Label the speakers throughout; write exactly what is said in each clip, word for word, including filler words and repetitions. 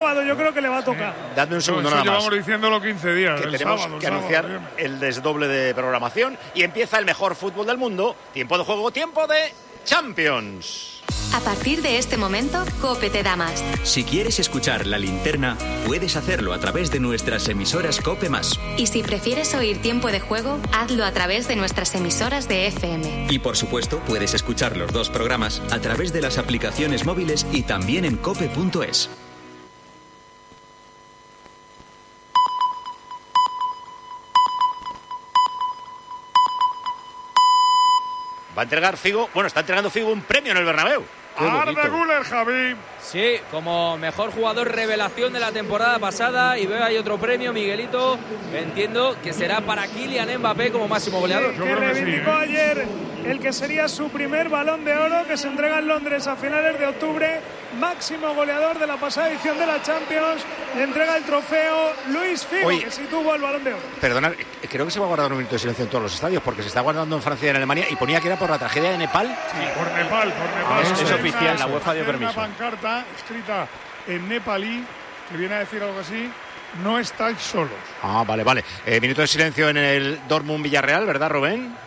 Speaker 1: Yo creo que le va a tocar.
Speaker 2: Dadme un segundo
Speaker 3: no,
Speaker 2: nada más.
Speaker 3: Llevamos diciéndolo quince días.
Speaker 2: Que
Speaker 3: el
Speaker 2: tenemos
Speaker 3: sábado,
Speaker 2: que
Speaker 3: el
Speaker 2: anunciar
Speaker 3: sábado,
Speaker 2: el desdoble de programación y empieza el mejor fútbol del mundo. Tiempo de juego, tiempo de Champions.
Speaker 4: A partir de este momento, COPE te da más.
Speaker 5: Si quieres escuchar La Linterna, puedes hacerlo a través de nuestras emisoras COPE más.
Speaker 4: Y si prefieres oír tiempo de juego, hazlo a través de nuestras emisoras de F M.
Speaker 5: Y por supuesto, puedes escuchar los dos programas a través de las aplicaciones móviles y también en cope punto es.
Speaker 2: Va a entregar Figo, bueno, está entregando Figo un premio en el Bernabéu.
Speaker 3: Arda Güler, Javi.
Speaker 6: Sí, como mejor jugador revelación de la temporada pasada. Y veo ahí otro premio, Miguelito. Entiendo que será para Kylian Mbappé como máximo goleador.
Speaker 1: Sí, que reivindicó que sí. ayer el que sería su primer Balón de Oro, que se entrega en Londres a finales de octubre. Máximo goleador de la pasada edición de la Champions. Le entrega el trofeo Luis Figo, Oye, que sí tuvo el Balón de Oro.
Speaker 2: Perdonad, creo que se va a guardar un minuto de silencio en todos los estadios, porque se está guardando en Francia y en Alemania, y ponía que era por la tragedia de Nepal.
Speaker 3: Sí, por Nepal, por Nepal.
Speaker 2: Ah, eso es oficial, la UEFA dio permiso.
Speaker 3: Una pancarta escrita en nepalí que viene a decir algo así: no estáis solos.
Speaker 2: Ah, vale, vale. Eh, minuto de silencio en el Dortmund Villarreal, ¿verdad, Rubén?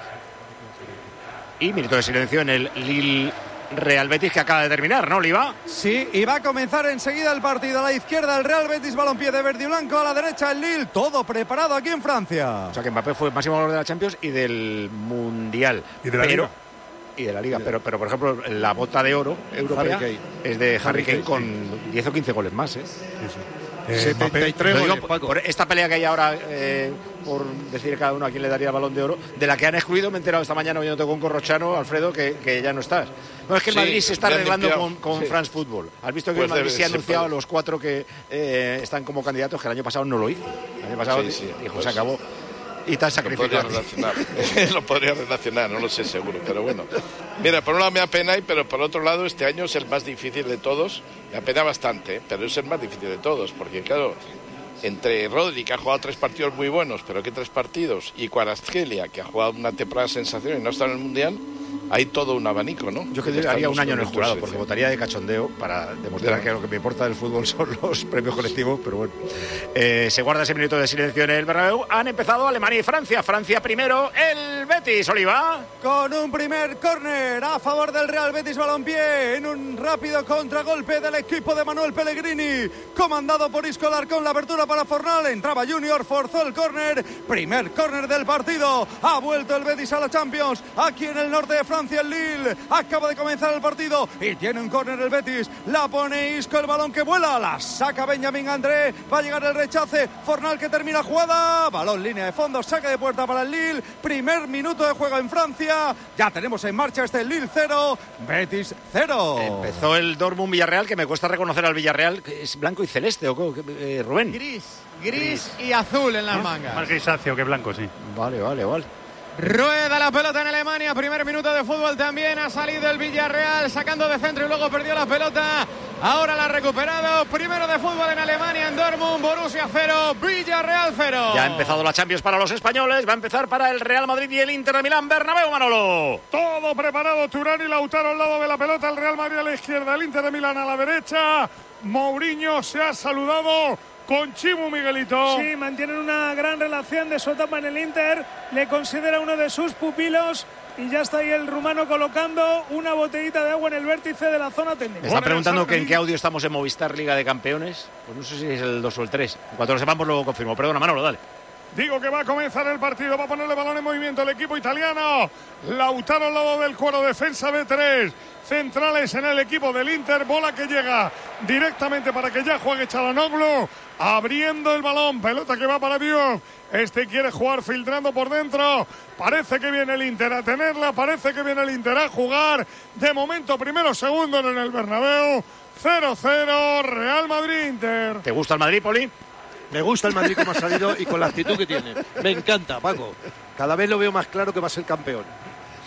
Speaker 2: Y minuto de silencio en el Lille Real Betis, que acaba de terminar, ¿no, Oliva?
Speaker 7: Sí, y va a comenzar enseguida el partido. A la izquierda el Real Betis, balompié de verde y blanco. A la derecha el Lille, todo preparado aquí en Francia.
Speaker 2: O sea que Mbappé fue máximo goleador de la Champions y del Mundial.
Speaker 3: Y de la
Speaker 2: pero,
Speaker 3: Liga.
Speaker 2: Y de la Liga, pero, pero por ejemplo, la bota de oro europea es de Harry, Harry Kane con sí. diez o quince goles más, ¿eh? Sí, sí.
Speaker 8: Eh, setenta y tres goles,
Speaker 2: por, por esta pelea que hay ahora, eh, por decir cada uno a quién le daría el Balón de Oro, de la que han excluido, me he enterado esta mañana oyéndote con Corrochano, Alfredo, que, que ya no estás. No, es que el sí, Madrid se está arreglando con, con sí. France Football. Has visto que pues el Madrid se ha anunciado a los cuatro que eh, están como candidatos, que el año pasado no lo hizo. El año pasado sí, sí, dijo, pues, se acabó. Y tan sacrificado.
Speaker 8: Lo podría relacionar, lo podría relacionar, no lo sé seguro, pero bueno. Mira, por un lado me apena, pero por otro lado este año es el más difícil de todos. Me apena bastante, pero es el más difícil de todos, porque claro, entre Rodri, que ha jugado tres partidos muy buenos, pero ¿qué tres partidos? Y Kvaratskhelia, que ha jugado una temporada sensacional y no está en el Mundial, hay todo un abanico, ¿no?
Speaker 2: Yo que haría un año en el jurado, porque votaría de cachondeo para demostrar que lo que me importa del fútbol son los premios colectivos, pero bueno. Eh, se guarda ese minuto de silencio en el Bernabéu. Han empezado Alemania y Francia. Francia primero, el Betis, Oliva.
Speaker 7: Con un primer córner a favor del Real Betis Balompié, en un rápido contragolpe del equipo de Manuel Pellegrini, comandado por Iscolar, con la apertura para Fornal. Entraba Junior, forzó el córner. Primer córner del partido. Ha vuelto el Betis a la Champions, aquí en el norte de Francia. Francia, el Lille, acaba de comenzar el partido y tiene un córner el Betis, la pone Isco, el balón que vuela, la saca Benjamín André, va a llegar el rechace, Fornal que termina jugada, balón línea de fondo, saque de puerta para el Lille, primer minuto de juego en Francia, ya tenemos en marcha este Lille cero, Betis cero.
Speaker 2: Empezó el Dortmund Villarreal, que me cuesta reconocer al Villarreal, es blanco y celeste, ¿o eh, Rubén?
Speaker 9: Gris, gris, gris y azul en las ¿Eh? mangas.
Speaker 10: Más grisáceo que blanco, sí.
Speaker 2: Vale, vale, vale.
Speaker 9: Rueda la pelota en Alemania, primer minuto de fútbol también, ha salido el Villarreal sacando de centro y luego perdió la pelota, ahora la ha recuperado, primero de fútbol en Alemania, en Dortmund, Borussia cero, Villarreal cero.
Speaker 2: Ya ha empezado la Champions para los españoles, va a empezar para el Real Madrid y el Inter de Milán, Bernabéu, Manolo.
Speaker 3: Todo preparado, Turán y Lautaro al lado de la pelota, el Real Madrid a la izquierda, el Inter de Milán a la derecha, Mourinho se ha saludado con Chimu, Miguelito.
Speaker 1: Sí, mantienen una gran relación de su etapa en el Inter, le considera uno de sus pupilos y ya está ahí el rumano colocando una botellita de agua en el vértice de la zona técnica.
Speaker 2: Me está preguntando que en qué audio estamos en Movistar Liga de Campeones, pues no sé si es el dos o el tres, cuando lo sepamos luego confirmo, perdona Manolo, dale.
Speaker 3: Digo que va a comenzar el partido, va a ponerle balón en movimiento el equipo italiano. Lautaro al lado del cuero, defensa de tres. Centrales en el equipo del Inter, bola que llega directamente para que ya juegue Çalhanoğlu. Abriendo el balón, pelota que va para Dios. Este quiere jugar filtrando por dentro. Parece que viene el Inter a tenerla, parece que viene el Inter a jugar. De momento, primero, segundo en el Bernabéu. cero cero, Real Madrid-Inter.
Speaker 2: ¿Te gusta el Madrid, Poli?
Speaker 11: Me gusta el Madrid como ha salido y con la actitud que tiene. Me encanta, Paco. Cada vez lo veo más claro que va a ser campeón.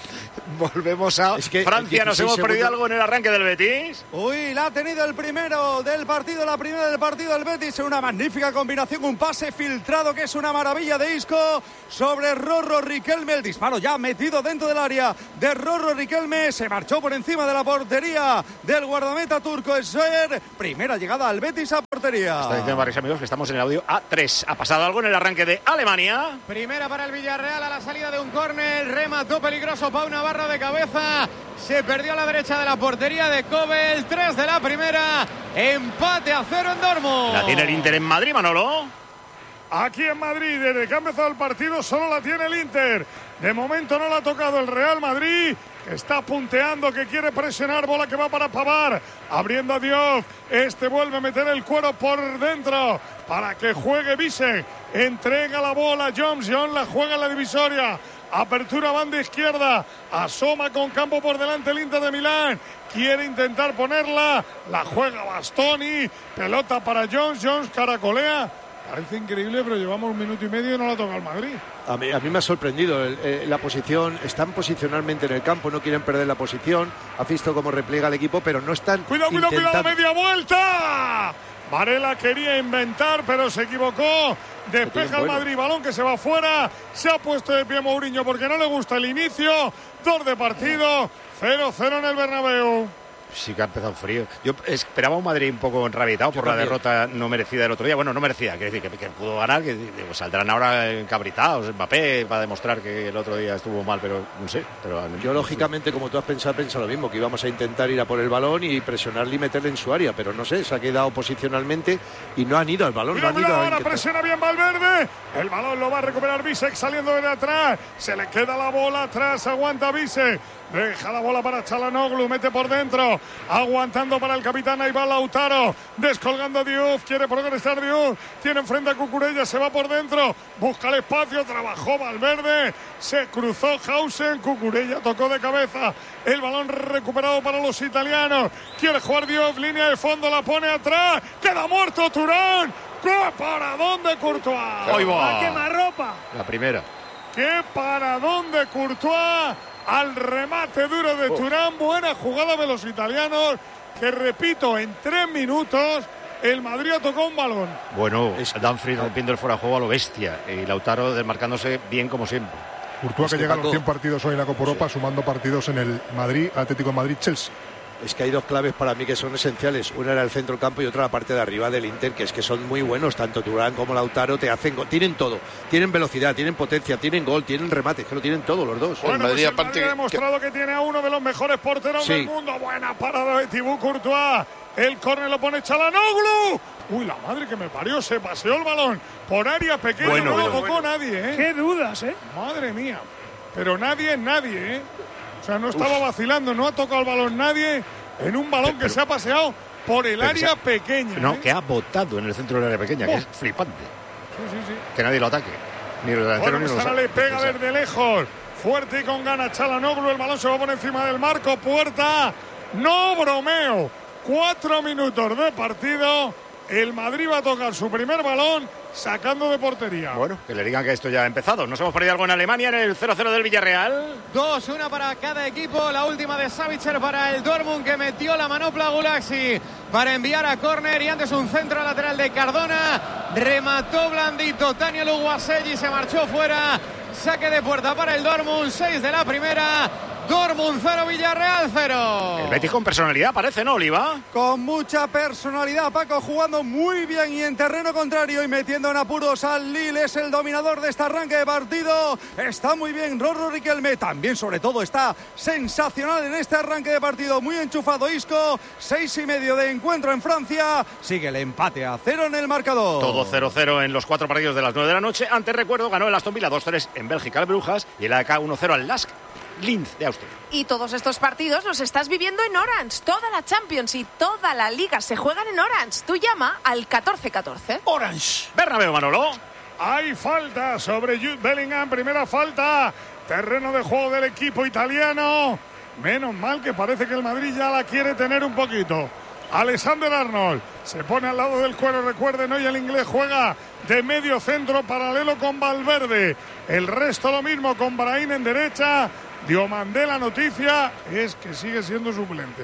Speaker 2: Volvemos a es que Francia. Nos hemos segundos... perdido algo en el arranque del Betis.
Speaker 7: Uy, la ha tenido el primero del partido, la primera del partido del Betis. Una magnífica combinación, un pase filtrado que es una maravilla de Isco sobre Rorro Riquelme. El disparo ya metido dentro del área de Rorro Riquelme. Se marchó por encima de la portería del guardameta turco Esser. Primera llegada al Betis a portería.
Speaker 2: Está diciendo varios amigos que estamos en el audio A tres. ¿Ha pasado algo en el arranque de Alemania?
Speaker 9: Primera para el Villarreal a la salida de un córner. Remató peligroso Pau Navarro de cabeza, se perdió a la derecha de la portería de Kobel. Tres de la primera, empate a cero en Dortmund.
Speaker 2: La tiene el Inter en Madrid, Manolo.
Speaker 3: Aquí en Madrid, desde que ha empezado el partido, solo la tiene el Inter. De momento no la ha tocado el Real Madrid, que está punteando, que quiere presionar, bola que va para Pavard, abriendo a Diop. Este vuelve a meter el cuero por dentro para que juegue Vise. Entrega la bola a Jones, John la juega en la divisoria. Apertura banda izquierda, asoma con campo por delante el Inter de Milán, quiere intentar ponerla, la juega Bastoni, pelota para Jones, Jones caracolea. Parece increíble, pero llevamos un minuto y medio y no la toca el Madrid.
Speaker 11: A mí, a mí me ha sorprendido el, eh, la posición. Están posicionalmente en el campo, no quieren perder la posición. Ha visto cómo repliega el equipo, pero no están
Speaker 3: Cuidado, cuidado,
Speaker 11: intentando...
Speaker 3: cuidado, media vuelta. Varela quería inventar, pero se equivocó. Despeja el Madrid, balón que se va fuera. Se ha puesto de pie Mourinho porque no le gusta el inicio. Dos de partido, cero cero en el Bernabéu.
Speaker 2: Sí que ha empezado frío. Yo esperaba un Madrid un poco enrabietado por la derrota no merecida del otro día. Bueno, no merecida, quiere decir que, que pudo ganar, que digo, saldrán ahora encabritados. Mbappé va a demostrar que el otro día estuvo mal, pero no sé. Pero,
Speaker 11: Yo, lógicamente, como tú has pensado, pensado lo mismo, que íbamos a intentar ir a por el balón y presionarle y meterle en su área, pero no sé, se ha quedado posicionalmente y no han ido al balón.
Speaker 3: Mira,
Speaker 11: no han
Speaker 3: mira,
Speaker 11: ido
Speaker 3: ahora presiona bien Valverde. El balón lo va a recuperar Bisek saliendo de atrás. Se le queda la bola atrás, aguanta Bisek. Deja la bola para Çalhanoğlu, mete por dentro, aguantando para el capitán, ahí va Lautaro, descolgando Diouf, quiere progresar Diouf, tiene enfrente a Cucurella, se va por dentro, busca el espacio, trabajó Valverde, se cruzó Hausen, Cucurella tocó de cabeza, el balón recuperado para los italianos, quiere jugar Diouf, línea de fondo, la pone atrás, queda muerto Turán, ¡qué paradón de Courtois!
Speaker 2: ¡Ahí va!
Speaker 1: ¡A quemarropa!
Speaker 2: La primera.
Speaker 3: ¡Qué paradón de Courtois! Al remate duro de Turán, buena jugada de los italianos, que repito, en tres minutos el Madrid ha tocado un balón.
Speaker 2: Bueno, es Dumfries rompiendo el fuera de juego a lo bestia y Lautaro desmarcándose bien como siempre.
Speaker 10: Courtois que llega a los cien partidos hoy en la Copa Europa, sí, sumando partidos en el Madrid, Atlético de Madrid, Chelsea.
Speaker 11: Es que hay dos claves para mí que son esenciales. Una era el centro del campo y otra la parte de arriba del Inter, que es que son muy buenos. Tanto Turán como Lautaro te hacen gol. Tienen todo. Tienen velocidad, tienen potencia, tienen gol, tienen remate. Es que lo tienen todo los dos.
Speaker 3: Bueno, pues el Madrid ha demostrado que... que tiene a uno de los mejores porteros sí. del mundo. Buena parada de Thibaut Courtois. El córner lo pone Çalhanoğlu. Uy, la madre que me parió. Se paseó el balón por área pequeña. Bueno, no lo tocó bueno. nadie, ¿eh?
Speaker 1: Qué dudas, ¿eh?
Speaker 3: Madre mía. Pero nadie es nadie, ¿eh? O sea, no estaba Uf. vacilando. No ha tocado el balón nadie. En un balón pero, que se ha paseado por el área sea, pequeña.
Speaker 2: No,
Speaker 3: ¿eh?
Speaker 2: que ha botado en el centro del área pequeña, oh. que es flipante.
Speaker 3: Sí, sí, sí.
Speaker 2: Que nadie lo ataque. Ni los delanteros
Speaker 3: bueno,
Speaker 2: ni los
Speaker 3: Sara le pega desde lejos. Fuerte y con ganas Çalhanoğlu. El balón se va por encima del marco. Puerta. No bromeo. Cuatro minutos de partido. El Madrid va a tocar su primer balón sacando de portería.
Speaker 2: Bueno, que le digan que esto ya ha empezado. Nos hemos perdido algo en Alemania en el cero cero del Villarreal.
Speaker 9: Dos, una para cada equipo. La última de Savitzer para el Dortmund, que metió la manopla Gulaxi para enviar a córner, y antes un centro lateral de Cardona. Remató blandito Tania Luguaselli, se marchó fuera. Saque de puerta para el Dortmund. Seis de la primera. Dortmund cero, Villarreal cero.
Speaker 2: El Betis con personalidad parece, ¿no, Oliva?
Speaker 7: Con mucha personalidad, Paco, jugando muy bien y en terreno contrario y metiendo en apuros al Lille. Es el dominador de este arranque de partido. Está muy bien Rorro Riquelme. También, sobre todo, está sensacional en este arranque de partido. Muy enchufado Isco. Seis y medio de encuentro en Francia. Sigue el empate a cero en el marcador.
Speaker 2: Todo cero cero en los cuatro partidos de las nueve de la noche. Antes, recuerdo, ganó el Aston Villa dos tres en Bélgica al Brujas y el A K uno cero al Lask Linz de Austria.
Speaker 12: Y todos estos partidos los estás viviendo en Orange. Toda la Champions y toda la Liga se juegan en Orange. Tú llama al catorce catorce.
Speaker 2: Orange. Bernabéu, Manolo.
Speaker 3: Hay falta sobre Jude Bellingham. Primera falta. Terreno de juego del equipo italiano. Menos mal que parece que el Madrid ya la quiere tener un poquito. Alexander Arnold se pone al lado del cuero. Recuerden, hoy el inglés juega de medio centro paralelo con Valverde. El resto lo mismo con Brahim en derecha, Diomandé, la noticia es que sigue siendo suplente.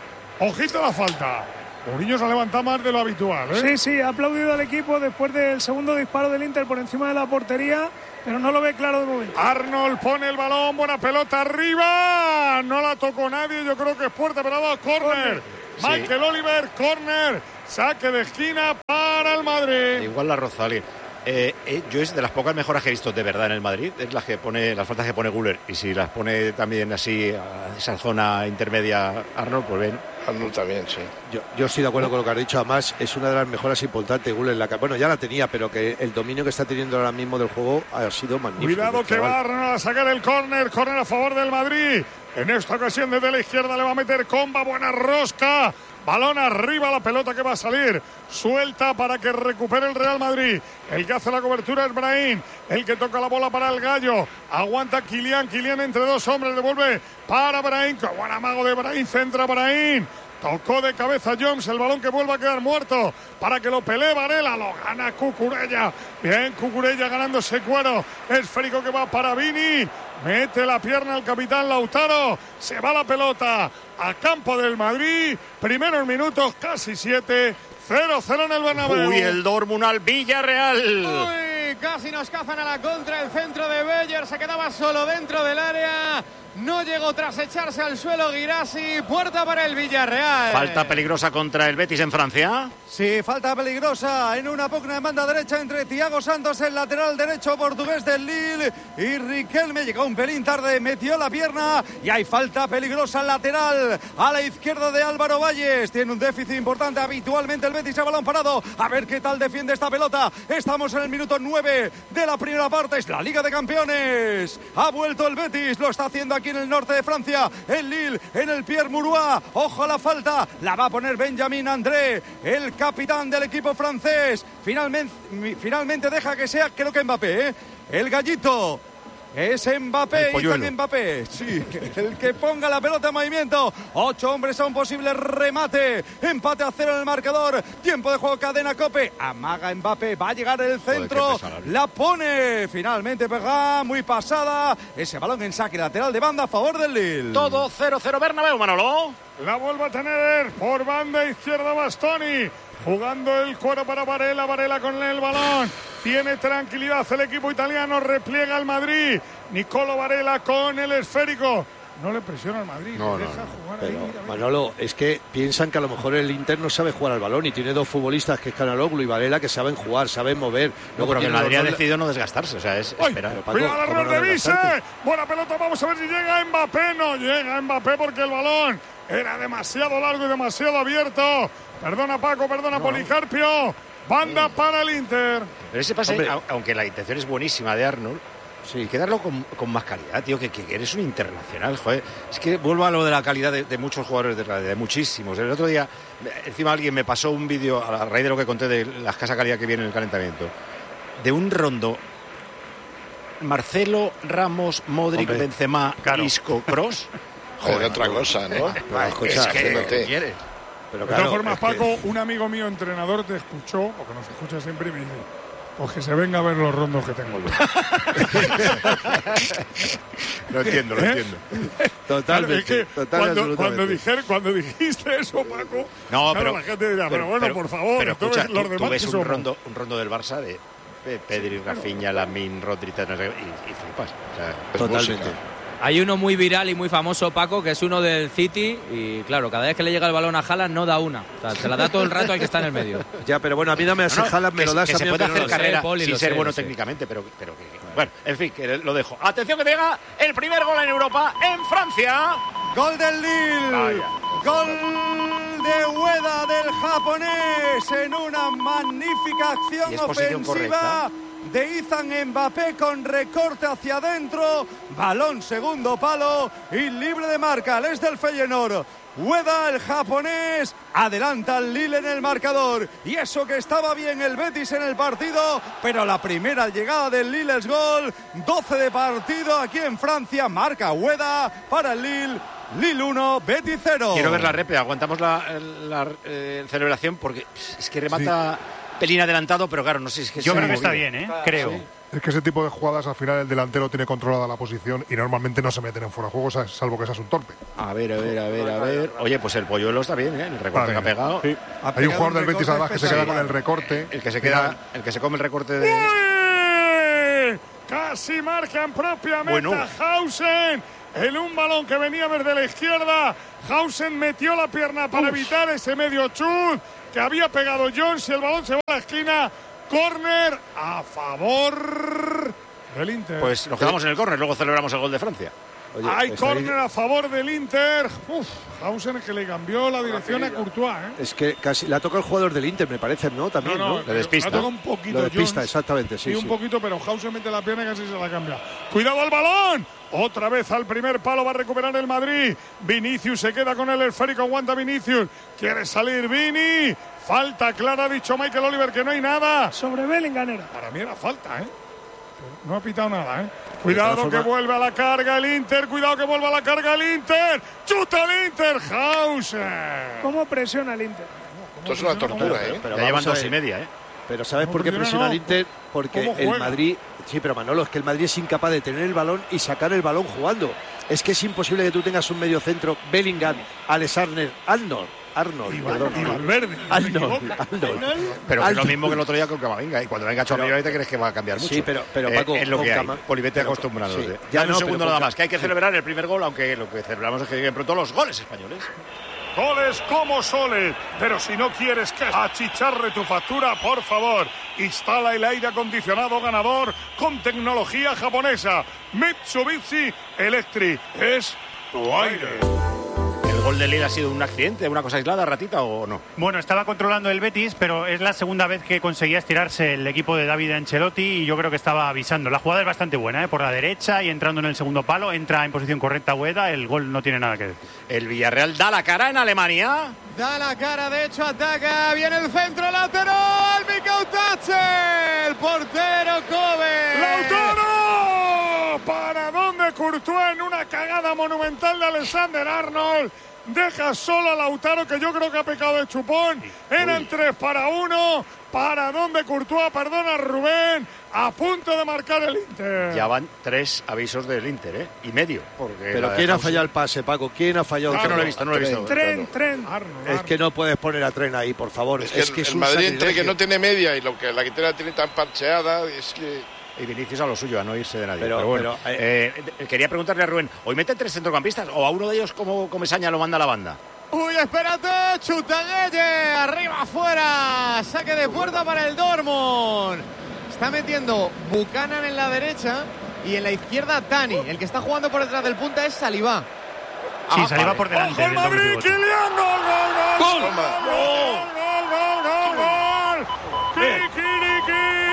Speaker 3: Ojito a la falta. Mourinho se ha levantado más de lo habitual, ¿eh?
Speaker 1: Sí, sí, ha aplaudido al equipo después del segundo disparo del Inter por encima de la portería, pero no lo ve claro de momento.
Speaker 3: Arnold pone el balón, buena pelota arriba. No la tocó nadie, yo creo que es puerta, pero va a córner. Sí. Michael Oliver, córner. Saque de esquina para el Madrid.
Speaker 2: Igual la roza alguien. Eh, eh, yo es de las pocas mejoras que he visto de verdad en el Madrid, es las que pone, las faltas que pone Güler, y si las pone también así a esa zona intermedia Arnold, pues bien.
Speaker 8: Arnold también, sí.
Speaker 11: Yo, yo estoy de acuerdo con lo que has dicho, además es una de las mejoras importantes Güler, la que, bueno, ya la tenía, pero que el dominio que está teniendo ahora mismo del juego ha sido magnífico.
Speaker 3: Cuidado que va Arnold a sacar el córner, córner a favor del Madrid. En esta ocasión desde la izquierda le va a meter Comba, buena rosca. Balón arriba, la pelota que va a salir. Suelta para que recupere el Real Madrid. El que hace la cobertura es Brahim. El que toca la bola para el Gallo. Aguanta Kylian. Kylian entre dos hombres. Devuelve para Brahim. Qué buen amago de Brahim. Centra Brahim. Tocó de cabeza Jones. El balón que vuelve a quedar muerto. Para que lo pelee Varela. Lo gana Cucurella. Bien, Cucurella ganándose cuero. Esférico que va para Vini. Mete la pierna al capitán Lautaro. Se va la pelota a campo del Madrid. Primeros minutos, casi siete. cero cero en el Bernabéu.
Speaker 2: Uy, el Dortmund al Villarreal.
Speaker 9: Uy, casi nos cazan a la contra. El centro de Beller se quedaba solo dentro del área. No llegó tras echarse al suelo Guirassi. Puerta para el Villarreal.
Speaker 2: Falta peligrosa contra el Betis en Francia.
Speaker 7: Sí, falta peligrosa en una pugna de banda derecha entre Thiago Santos, el lateral derecho portugués del Lille, y Riquelme. Llegó un pelín tarde, metió la pierna y hay falta peligrosa lateral a la izquierda de Álvaro Valles. Tiene un déficit importante habitualmente el Betis a balón parado. A ver qué tal defiende esta pelota. Estamos en el minuto nueve de la primera parte. Es la Liga de Campeones. Ha vuelto el Betis, lo está haciendo aquí en el norte de Francia. El Lille en el Pierre Mauroy. Ojo a la falta, la va a poner Benjamin André, el capitán del equipo francés. Finalmente, finalmente deja que sea, creo que Mbappé, ¿eh? El gallito. Es Mbappé, Ethan Mbappé. Sí, el que ponga la pelota en movimiento. Ocho hombres a un posible remate. Empate a cero en el marcador. Tiempo de juego, cadena Cope. Amaga Mbappé, va a llegar el centro. Joder, la pone. Finalmente pega, muy pasada. Ese balón en saque lateral de banda a favor del Lille.
Speaker 2: Todo cero cero Bernabéu, Manolo.
Speaker 3: La vuelve a tener por banda izquierda Bastoni. Jugando el cuero para Varela, Varela con el balón. Tiene tranquilidad el equipo italiano, repliega el Madrid. Nicolo Varela con el esférico. No le presiona al Madrid,
Speaker 11: no,
Speaker 3: le
Speaker 11: no,
Speaker 3: deja
Speaker 11: no.
Speaker 3: jugar
Speaker 11: Pero,
Speaker 3: ahí. Mira,
Speaker 11: Manolo, es que piensan que a lo mejor el Inter no sabe jugar al balón y tiene dos futbolistas que es Canaloglu y Varela que saben jugar, saben mover.
Speaker 2: No, pero que el Madrid ha decidido no desgastarse, o sea, es
Speaker 3: Ay,
Speaker 2: esperar.
Speaker 3: Cuidado al error de Vise. Buena pelota, vamos a ver si llega Mbappé. No llega Mbappé porque el balón era demasiado largo y demasiado abierto. Perdona Paco, perdona no. Policarpio. Banda sí. para el Inter.
Speaker 2: Pero ese pase, Hombre. aunque la intención es buenísima de Arnold, sí, hay que darlo con, con más calidad, tío, que, que eres un internacional, joder. Es que vuelvo a lo de la calidad de, de muchos jugadores, de, de muchísimos. El otro día, encima alguien me pasó un vídeo, a raíz de lo que conté de la escasa calidad que viene en el calentamiento, de un rondo Marcelo, Ramos, Modric, Hombre, Benzema, claro. Isco, Kroos.
Speaker 8: Joder, otra cosa, ¿no?
Speaker 2: Pero, escucha, es que, no te... ¿quieres?
Speaker 3: Pero claro, de todas formas, Paco, que... un amigo mío entrenador te escuchó, porque nos escucha siempre, y me dice: pues que se venga a ver los rondos que tengo yo.
Speaker 2: Lo entiendo, lo
Speaker 3: ¿Eh?
Speaker 2: entiendo.
Speaker 11: Totalmente.
Speaker 3: Claro, es que total, cuando, cuando, dijer, cuando dijiste eso, Paco,
Speaker 2: no,
Speaker 3: claro,
Speaker 2: pero,
Speaker 3: la gente dirá, pero, pero bueno,
Speaker 2: pero,
Speaker 3: por favor,
Speaker 2: pero escucha,
Speaker 3: entonces, los
Speaker 2: tú,
Speaker 3: demás
Speaker 2: tú ves
Speaker 3: un
Speaker 2: un rondo, un rondo del Barça de Pedri, sí, Rafinha, Lamine, Rodri, y, y flipas. O sea,
Speaker 11: totalmente.
Speaker 2: Música.
Speaker 6: Hay uno muy viral y muy famoso, Paco, que es uno del City y, claro, cada vez que le llega el balón a Haaland no da una. O sea, se la da todo el rato al que está en el medio.
Speaker 11: Ya, pero bueno, a mí dame a ese no, no, Haaland, me lo das
Speaker 2: que
Speaker 11: a
Speaker 2: mí.
Speaker 11: Se
Speaker 2: puede hacer carrera
Speaker 6: sé, Poli,
Speaker 2: sin ser
Speaker 6: sé,
Speaker 2: bueno
Speaker 6: sé.
Speaker 2: técnicamente, pero, pero que... Bueno, en fin, que lo dejo. Atención que llega el primer gol en Europa, en Francia.
Speaker 7: Gol del Lille. Vaya. Gol de Ueda del japonés en una magnífica acción ofensiva correcta de Ethan Mbappé con recorte hacia adentro, balón segundo palo y libre de marca, es del Feyenoord. Ueda, el japonés, adelanta al Lille en el marcador. Y eso que estaba bien el Betis en el partido, pero la primera llegada del Lille es gol. doce de partido aquí en Francia, marca Ueda para el Lille. Lille uno, Betis cero.
Speaker 2: Quiero ver la repe, aguantamos la, la eh, celebración porque es que remata... Sí. Pelín adelantado, pero claro, no sé si es que...
Speaker 13: Yo creo que está bien, ¿eh? Creo. Sí.
Speaker 10: Es que ese tipo de jugadas al final el delantero tiene controlada la posición y normalmente no se meten en fuera de juego, salvo que seas un torpe.
Speaker 2: A ver, a ver, a ver, a ver. Oye, pues el Polluelo está bien, ¿eh? El recorte que ha pegado.
Speaker 10: Sí. Ha Hay pegado un jugador del Betis además que se queda con el recorte.
Speaker 2: El que se queda, el que se come el recorte de...
Speaker 3: Casi marcan propiamente
Speaker 2: bueno.
Speaker 3: a Hausen. En un balón que venía desde la izquierda, Hausen metió la pierna para Uf. evitar ese medio chut que había pegado Jones y el balón se va a la esquina. Córner a favor del Inter.
Speaker 2: Pues nos quedamos en el córner, luego celebramos el gol de Francia.
Speaker 3: Oye, Hay pues córner ahí... a favor del Inter. Uf, Hausen que le cambió la dirección a Courtois, ¿eh?
Speaker 11: Es que casi la toca el jugador del Inter, me parece, ¿no? También,
Speaker 3: ¿no? no,
Speaker 11: ¿no?
Speaker 3: Le despista. La toca un poquito.
Speaker 11: Lo despista, Jones, exactamente, sí.
Speaker 3: Y un
Speaker 11: sí.
Speaker 3: poquito, pero Hausen mete la pierna y casi se la cambia. ¡Cuidado al balón! Otra vez al primer palo va a recuperar el Madrid. Vinicius se queda con el esférico, aguanta Vinicius. Quiere salir Vini. Falta clara, ha dicho Michael Oliver que no hay nada.
Speaker 1: Sobre Bellingham era.
Speaker 3: Para mí era falta, ¿eh? No ha pitado nada, ¿eh? Cuidado que vuelve a la carga el Inter. Cuidado que vuelve a la carga el Inter. ¡Chuta el Inter! ¡Hausen!
Speaker 1: ¿Cómo presiona el Inter?
Speaker 8: Esto es una tortura, ¿eh?
Speaker 2: Pero ya llevan dos y media, ¿eh?
Speaker 11: Pero ¿sabes por qué presiona el Inter? Porque el Madrid... Sí, pero Manolo, es que el Madrid es incapaz de tener el balón y sacar el balón jugando. Es que es imposible que tú tengas un medio centro, Bellingham, Alexander, Arnold. Arnold,
Speaker 3: y
Speaker 11: perdón.
Speaker 3: Y Valverde.
Speaker 11: Arnold, Arnold.
Speaker 2: Pero es lo mismo que el otro día con Camavinga. Y cuando venga Chomillo te crees que va a cambiar mucho.
Speaker 11: Sí, pero, pero Paco,
Speaker 2: eh, es lo que hay.
Speaker 11: Cama...
Speaker 2: Polivete acostumbrado. Sí.
Speaker 11: Ya
Speaker 2: no,
Speaker 11: un
Speaker 2: segundo nada
Speaker 11: con...
Speaker 2: más. Que hay que celebrar el primer gol, aunque lo que celebramos es que lleguen pronto los goles españoles.
Speaker 3: Goles como soles, pero si no quieres que achicharre tu factura, por favor, instala el aire acondicionado ganador con tecnología japonesa. Mitsubishi Electric es tu aire.
Speaker 2: ¿El gol de Lille ha sido un accidente, una cosa aislada, ratita o no?
Speaker 13: Bueno, estaba controlando el Betis, pero es la segunda vez que conseguía estirarse el equipo de David Ancelotti y yo creo que estaba avisando. La jugada es bastante buena, ¿eh? Por la derecha y entrando en el segundo palo, entra en posición correcta Ueda, el gol no tiene nada que decir.
Speaker 2: El Villarreal da la cara en Alemania.
Speaker 9: Da la cara, de hecho ataca, viene el centro lateral, Mikautache, el portero Kobe.
Speaker 3: ¡Lautaro! ¿Para dónde Courtois en una cagada monumental de Alexander Arnold? Deja solo a Lautaro, que yo creo que ha pecado de chupón. Eran tres para uno. ¿Para dónde Courtois? Perdona, Rubén. A punto de marcar el Inter.
Speaker 2: Ya van tres avisos del Inter, ¿eh? Y medio. Porque
Speaker 11: Pero ¿quién ha fallado el pase, Paco? ¿Quién ha fallado el
Speaker 2: pase? No lo he visto, no lo he visto.
Speaker 1: Tren, tren.
Speaker 3: Arnold,
Speaker 11: es que no puedes poner a Tren ahí, por favor.
Speaker 8: Es que,
Speaker 11: es, que
Speaker 8: el,
Speaker 11: es
Speaker 8: el
Speaker 11: un
Speaker 8: Madrid
Speaker 11: entre
Speaker 8: que no tiene media y lo que la guitarra tiene tan parcheada, es que...
Speaker 2: Y Vinicius a lo suyo, a no irse de nadie.
Speaker 11: Pero,
Speaker 2: pero bueno,
Speaker 11: pero, eh,
Speaker 2: eh, quería preguntarle a Rubén, ¿hoy meten tres centrocampistas o a uno de ellos como Comesaña lo manda la banda?
Speaker 9: Uy, espérate, Chutaguelle, arriba, afuera, saque de puerta para el Dortmund. Está metiendo Buchanan en la derecha y en la izquierda Tani. El que está jugando por detrás del punta es Saliba.
Speaker 13: Sí,
Speaker 2: ah,
Speaker 13: Saliba
Speaker 2: vale.
Speaker 13: por delante.
Speaker 3: ¡Ojo el Madrid! ¡Kylian! ¡Gol, gol, gol! ¡Gol, gol, gol, gol, gol! ¡Kikiriki!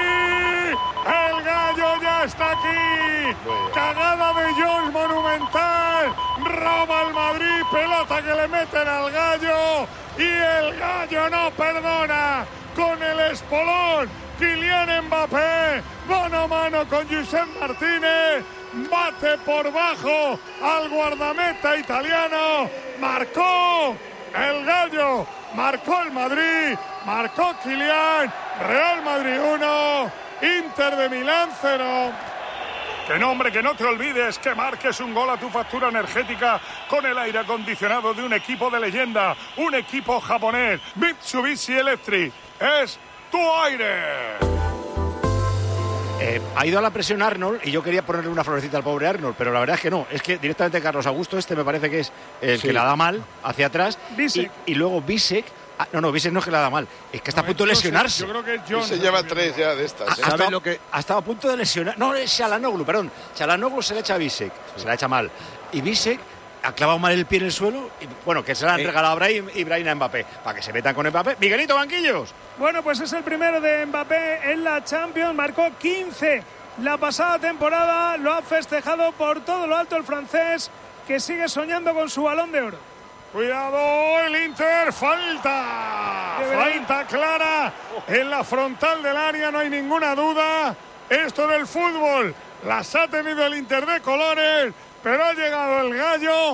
Speaker 3: ¡El gallo ya está aquí! ¡Cagada de Jones monumental! ¡Roba el Madrid! ¡Pelota que le meten al gallo! ¡Y el gallo no perdona! ¡Con el espolón! Kylian Mbappé, mano a mano con Josep Martínez, bate por bajo al guardameta italiano, marcó el gallo, marcó el Madrid, marcó Kylian, Real Madrid uno, Inter de Milán cero. Que no, hombre, que no te olvides que marques un gol a tu factura energética con el aire acondicionado de un equipo de leyenda, un equipo japonés, Mitsubishi Electric, es tu aire.
Speaker 2: Eh, ha ido a la presión Arnold y yo quería ponerle una florecita al pobre Arnold, pero la verdad es que no, es que directamente Carlos Augusto este me parece que es el sí. que la da mal hacia atrás y, y luego Bisek, ah, no, no, Bisek no es que la da mal, es que está no, a punto de lesionarse.
Speaker 3: Yo creo que John
Speaker 8: se lleva tres ya de estas. ¿eh?
Speaker 2: Ha, ha, estado, lo que... ha estado a punto de lesionar, no, es Çalhanoğlu, perdón, Çalhanoğlu se le echa a Bisek, sí. se la echa mal, y Bisek ha clavado mal el pie en el suelo y, bueno, que se la han eh. regalado a Brahim y Brahim a Mbappé para que se metan con Mbappé. Miguelito, banquillos.
Speaker 1: Bueno, pues es el primero de Mbappé en la Champions, marcó quince la pasada temporada, lo ha festejado por todo lo alto el francés, que sigue soñando con su Balón de Oro.
Speaker 3: Cuidado, el Inter, falta, falta clara en la frontal del área, no hay ninguna duda. Esto del fútbol las ha tenido el Inter de colores, pero ha llegado el gallo,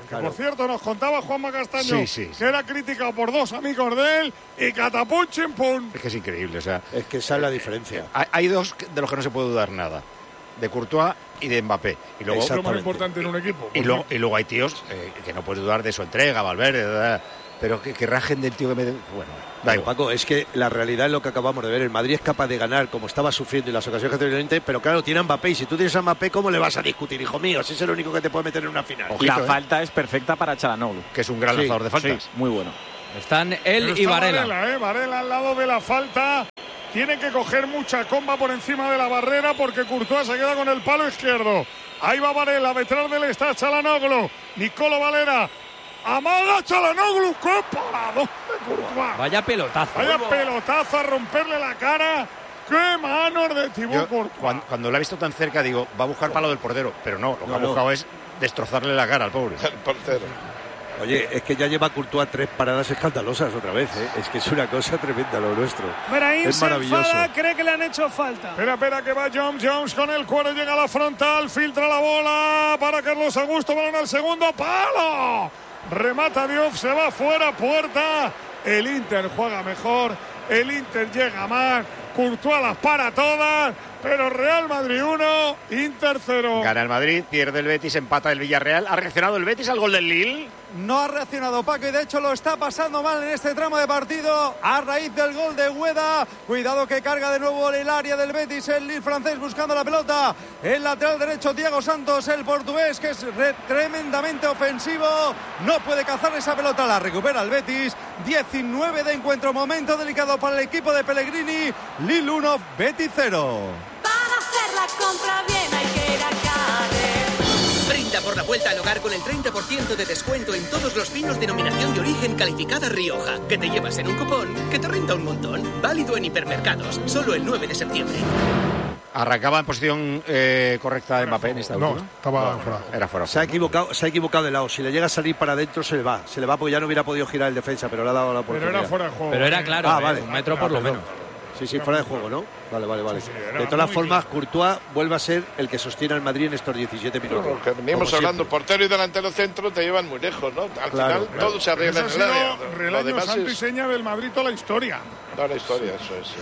Speaker 3: Claro. Por cierto, nos contaba Juanma Castaño
Speaker 2: sí, sí, sí.
Speaker 3: que era criticado por dos amigos de él y catapum chimpum.
Speaker 2: Es que es increíble, o sea.
Speaker 11: Es que esa es la diferencia.
Speaker 2: Hay, hay dos de los que no se puede dudar nada. De Courtois y de Mbappé. Y luego,
Speaker 3: es lo más importante en un equipo.
Speaker 2: Y, y, luego, y luego hay tíos eh, que no puedes dudar de su entrega, Valverde, ¿verdad? Pero que, que rajen del tío que me... Bueno, da igual.
Speaker 11: Paco, es que la realidad es lo que acabamos de ver. El Madrid es capaz de ganar como estaba sufriendo y las ocasiones que tenía, pero claro, tiene a Mbappé. Y si tú tienes a Mbappé, ¿cómo le vas a discutir, hijo mío? Si es el único que te puede meter en una final.
Speaker 14: Ojito, la eh. falta es perfecta para Çalhanoğlu,
Speaker 2: que es un gran sí, lanzador de faltas.
Speaker 14: Sí, muy bueno.
Speaker 6: Están él está y Varela.
Speaker 3: Varela, ¿eh? Varela al lado de la falta. Tiene que coger mucha comba por encima de la barrera porque Courtois se queda con el palo izquierdo. Ahí va Varela, detrás de él está Çalhanoğlu. Nicolo Valera. Amaga Çalhanoğlu, qué parado de Courtois.
Speaker 6: Vaya pelotazo.
Speaker 3: Vaya pelotazo a romperle la cara. Qué manos de Thibaut Courtois.
Speaker 2: Cuando, cuando lo ha visto tan cerca digo, va a buscar palo del portero, pero no, lo que
Speaker 11: no,
Speaker 2: ha buscado no. es destrozarle la cara al pobre.
Speaker 8: El portero.
Speaker 11: Oye, es que ya lleva Courtois tres paradas escandalosas otra vez, ¿eh? Es que es una cosa tremenda lo nuestro.
Speaker 1: Brahim
Speaker 11: es maravilloso.
Speaker 1: Se enfada, cree que le han hecho falta.
Speaker 3: Espera, espera, que va Jones, Jones con el cuero, llega a la frontal, filtra la bola para Carlos Augusto, balón al segundo, ¡palo! Remata Diop, se va fuera, puerta. El Inter juega mejor, el Inter llega más, Courtois las para todas, pero Real Madrid uno, Inter cero.
Speaker 2: Gana el Madrid, pierde el Betis, empata el Villarreal. ¿Ha reaccionado el Betis al gol del Lille?
Speaker 7: No ha reaccionado Paco y de hecho lo está pasando mal en este tramo de partido a raíz del gol de Ueda. Cuidado que carga de nuevo el área del Betis, el Lille francés buscando la pelota. El lateral derecho Thiago Santos, el portugués, que es re- tremendamente ofensivo. No puede cazar esa pelota, la recupera el Betis. diecinueve de encuentro, momento delicado para el equipo de Pellegrini. Lille uno, Betis cero.
Speaker 15: Para hacer la compra bien hay que ir a Carrer.
Speaker 16: Brinda por la vuelta al hogar con el treinta por ciento de descuento en todos los vinos denominación de origen calificada Rioja, que te llevas en un cupón que te renta un montón. Válido en hipermercados, solo el nueve de septiembre.
Speaker 2: Arrancaba en posición eh, correcta de Mbappé en esta
Speaker 10: no,
Speaker 2: última.
Speaker 10: estaba
Speaker 2: no,
Speaker 10: fuera.
Speaker 2: Era fuera.
Speaker 11: Se ha equivocado, se ha equivocado de lado. Si le llega a salir para adentro se le va, se le va porque ya no hubiera podido girar el defensa, pero le ha dado la oportunidad.
Speaker 3: Pero era fuera de juego.
Speaker 6: Pero era claro,
Speaker 11: ah,
Speaker 6: eh,
Speaker 11: vale.
Speaker 6: un metro
Speaker 11: ah,
Speaker 6: por lo
Speaker 11: perdón.
Speaker 6: menos.
Speaker 11: Sí, sí, fuera de juego, ¿no? Vale, vale, vale.
Speaker 3: Sí, sí,
Speaker 11: de todas formas, Courtois vuelve a ser el que sostiene al Madrid en estos diecisiete minutos.
Speaker 8: No, que venimos hablando, portero y delantero centro te llevan muy lejos, ¿no? Al
Speaker 11: claro,
Speaker 8: final
Speaker 11: claro.
Speaker 8: todo se arregla en el área.
Speaker 3: El año santo y seña del Madrid toda la historia.
Speaker 8: Toda la historia, eso es. Sí.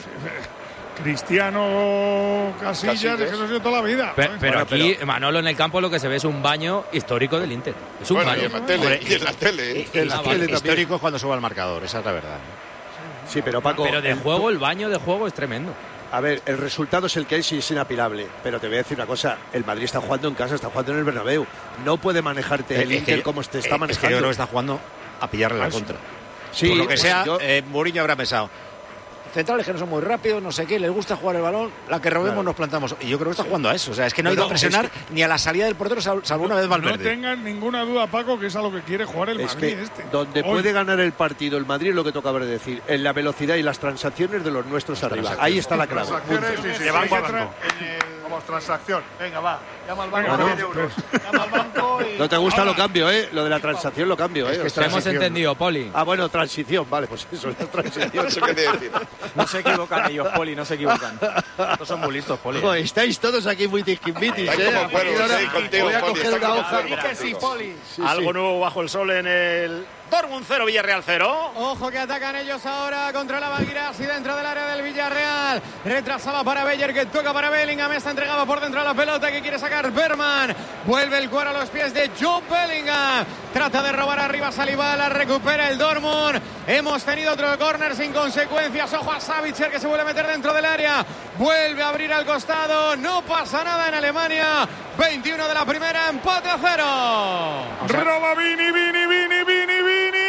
Speaker 3: Cristiano, Casillas, Casillas. Es que no ha sido toda la vida.
Speaker 6: Pero, pero bueno, aquí, pero... Manolo, en el campo lo que se ve es un baño histórico del Inter. Es un
Speaker 8: bueno,
Speaker 6: baño.
Speaker 8: Y en la tele, y en la tele. ¿eh?
Speaker 2: Y, y, la tele histórico es cuando suba el marcador, esa es la verdad.
Speaker 11: Sí, pero Paco...
Speaker 6: Pero de
Speaker 11: el...
Speaker 6: juego, el baño de juego es tremendo.
Speaker 11: A ver, el resultado es el que es y es inapelable. Pero te voy a decir una cosa, el Madrid está jugando en casa, está jugando en el Bernabéu. No puede manejarte el, el Inter yo, como te está manejando.
Speaker 2: Es que yo creo que está jugando a pillarle la contra.
Speaker 11: Sí,
Speaker 2: por lo que sea,
Speaker 11: yo...
Speaker 2: eh, Mourinho habrá pensado. Centrales que no son muy rápidos, no sé qué, les gusta jugar el balón, la que robemos claro. nos plantamos. Y yo creo que está jugando a eso. O sea, es que no ha ido a presionar es que... ni a la salida del portero, salvo una vez Valverde.
Speaker 3: No tengan ninguna duda, Paco, que es a lo que quiere jugar el
Speaker 11: es
Speaker 3: Madrid.
Speaker 11: Que
Speaker 3: este.
Speaker 11: Donde Hoy. puede ganar el partido el Madrid es lo que toca ver decir, en la velocidad y las transacciones de los nuestros las arriba. Ahí está la clave.
Speaker 10: Transacciones, sí, sí,
Speaker 3: sí,
Speaker 10: van guardando. Vamos, transacción. Venga, va. Llama al banco.
Speaker 11: Bueno, diez euros. Llama al banco y... No te gusta Ahora. Lo cambio, ¿eh? Lo de la transacción lo cambio, ¿eh?
Speaker 6: Es que hemos entendido, Poli.
Speaker 11: Ah, bueno, transición, vale, pues eso, la transición.
Speaker 8: Eso qué te decir.
Speaker 14: No se equivocan ellos, Poli, no se equivocan. Estos son muy listos, Poli.
Speaker 11: Oh, estáis todos aquí muy tiquimitis, ¿eh?
Speaker 8: Como fueron, sí, contigo,
Speaker 11: voy a
Speaker 8: Poli,
Speaker 11: coger una hoja.
Speaker 8: Que sí,
Speaker 11: Poli.
Speaker 2: Sí, Algo sí. nuevo bajo el sol en el Dortmund cero, Villarreal cero.
Speaker 9: Ojo que atacan ellos ahora contra la Baguirás y dentro del área del Villarreal. Retrasaba para Beyer, que toca para Bellingham. Está entregado por dentro de la pelota que quiere sacar Berman. Vuelve el cuero a los pies de Joe Bellingham. Trata de robar arriba Saliba, la recupera el Dortmund. Hemos tenido otro córner sin consecuencias. Ojo a Savitzer que se vuelve a meter dentro del área. Vuelve a abrir al costado. No pasa nada en Alemania. veintiuno de la primera, empate a cero.
Speaker 3: O sea, roba Vini, Vini, Vini, Vini,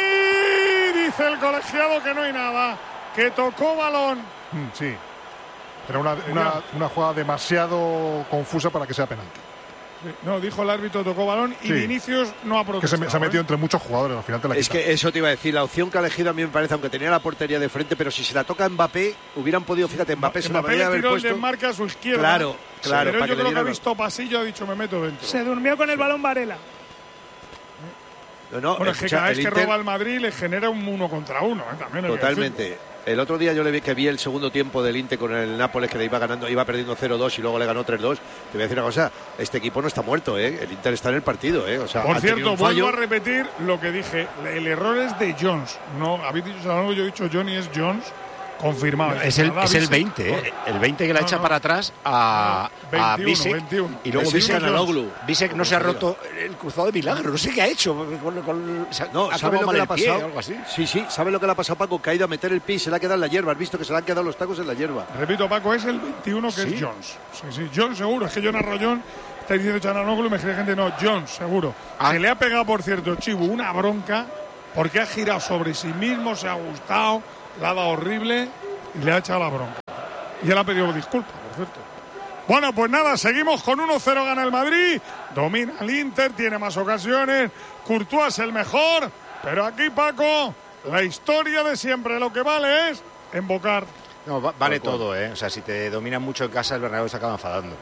Speaker 3: Vini. Dice el colegiado que no hay nada. Que tocó balón.
Speaker 10: Sí. Era una, una, una jugada demasiado confusa para que sea penalti.
Speaker 3: No, dijo el árbitro, tocó balón y sí. Vinicius no ha protestado.
Speaker 10: Que se, se ha metido ¿eh? entre muchos jugadores, al final te la
Speaker 11: Es quita. Que eso te iba a decir, la opción que ha elegido a mí me parece, aunque tenía la portería de frente, pero si se la toca a Mbappé, hubieran podido, fíjate, Mbappé, Mbappé se la podría haber puesto.
Speaker 3: El marca a su izquierda.
Speaker 11: Claro, claro.
Speaker 3: Pero
Speaker 11: para
Speaker 3: yo
Speaker 11: que
Speaker 3: creo
Speaker 11: le
Speaker 3: que ha visto pasillo, ha dicho, me meto dentro.
Speaker 1: Se durmió con el balón Varela.
Speaker 3: No, no, bueno, escucha, es que cada vez que Inter... roba el Madrid le genera un uno contra uno, ¿eh? También
Speaker 11: totalmente. El otro día yo le vi que vi el segundo tiempo del Inter con el Nápoles, que le iba ganando, iba perdiendo cero dos y luego le ganó tres dos. Te voy a decir una cosa, este equipo no está muerto, ¿eh? El Inter está en el partido, ¿eh? O sea,
Speaker 3: por cierto, vuelvo a repetir lo que dije. El error es de Jones. No, habéis dicho algo, yo he dicho Johnny es Jones. Confirmado.
Speaker 2: No, es, el, es el veinte, ¿eh? El veinte que la no, echa no. para atrás a, no, a Bisek.
Speaker 3: veintiuno.
Speaker 2: Y luego Bisek no se ha roto el cruzado de milagro. No sé qué ha hecho. Con, con,
Speaker 11: no, ¿sabes lo que le ha pasado? Algo así. Sí, sí, ¿sabes lo que le ha pasado, Paco? Que ha ido a meter el pie y se le ha quedado en la hierba. Has visto que se le han quedado los tacos en la hierba.
Speaker 3: Repito, Paco, es el veintiuno que ¿Sí? es Jones. Sí, sí, Jones seguro. Es que John Arroyón está diciendo Chananoglu y me cree gente. No, Jones seguro. Ah. Que le ha pegado, por cierto, Chibu, una bronca porque ha girado sobre sí mismo, se ha gustado, la ha dado horrible. Y le ha echado la bronca. Y él ha pedido disculpas, por cierto. Bueno, pues nada, seguimos con uno cero, gana el Madrid. Domina el Inter, tiene más ocasiones. Courtois es el mejor. Pero aquí, Paco, la historia de siempre, lo que vale es embocar.
Speaker 2: No, va, vale todo, ¿eh? O sea, si te dominan mucho en casa, el Bernabéu se acaba enfadando.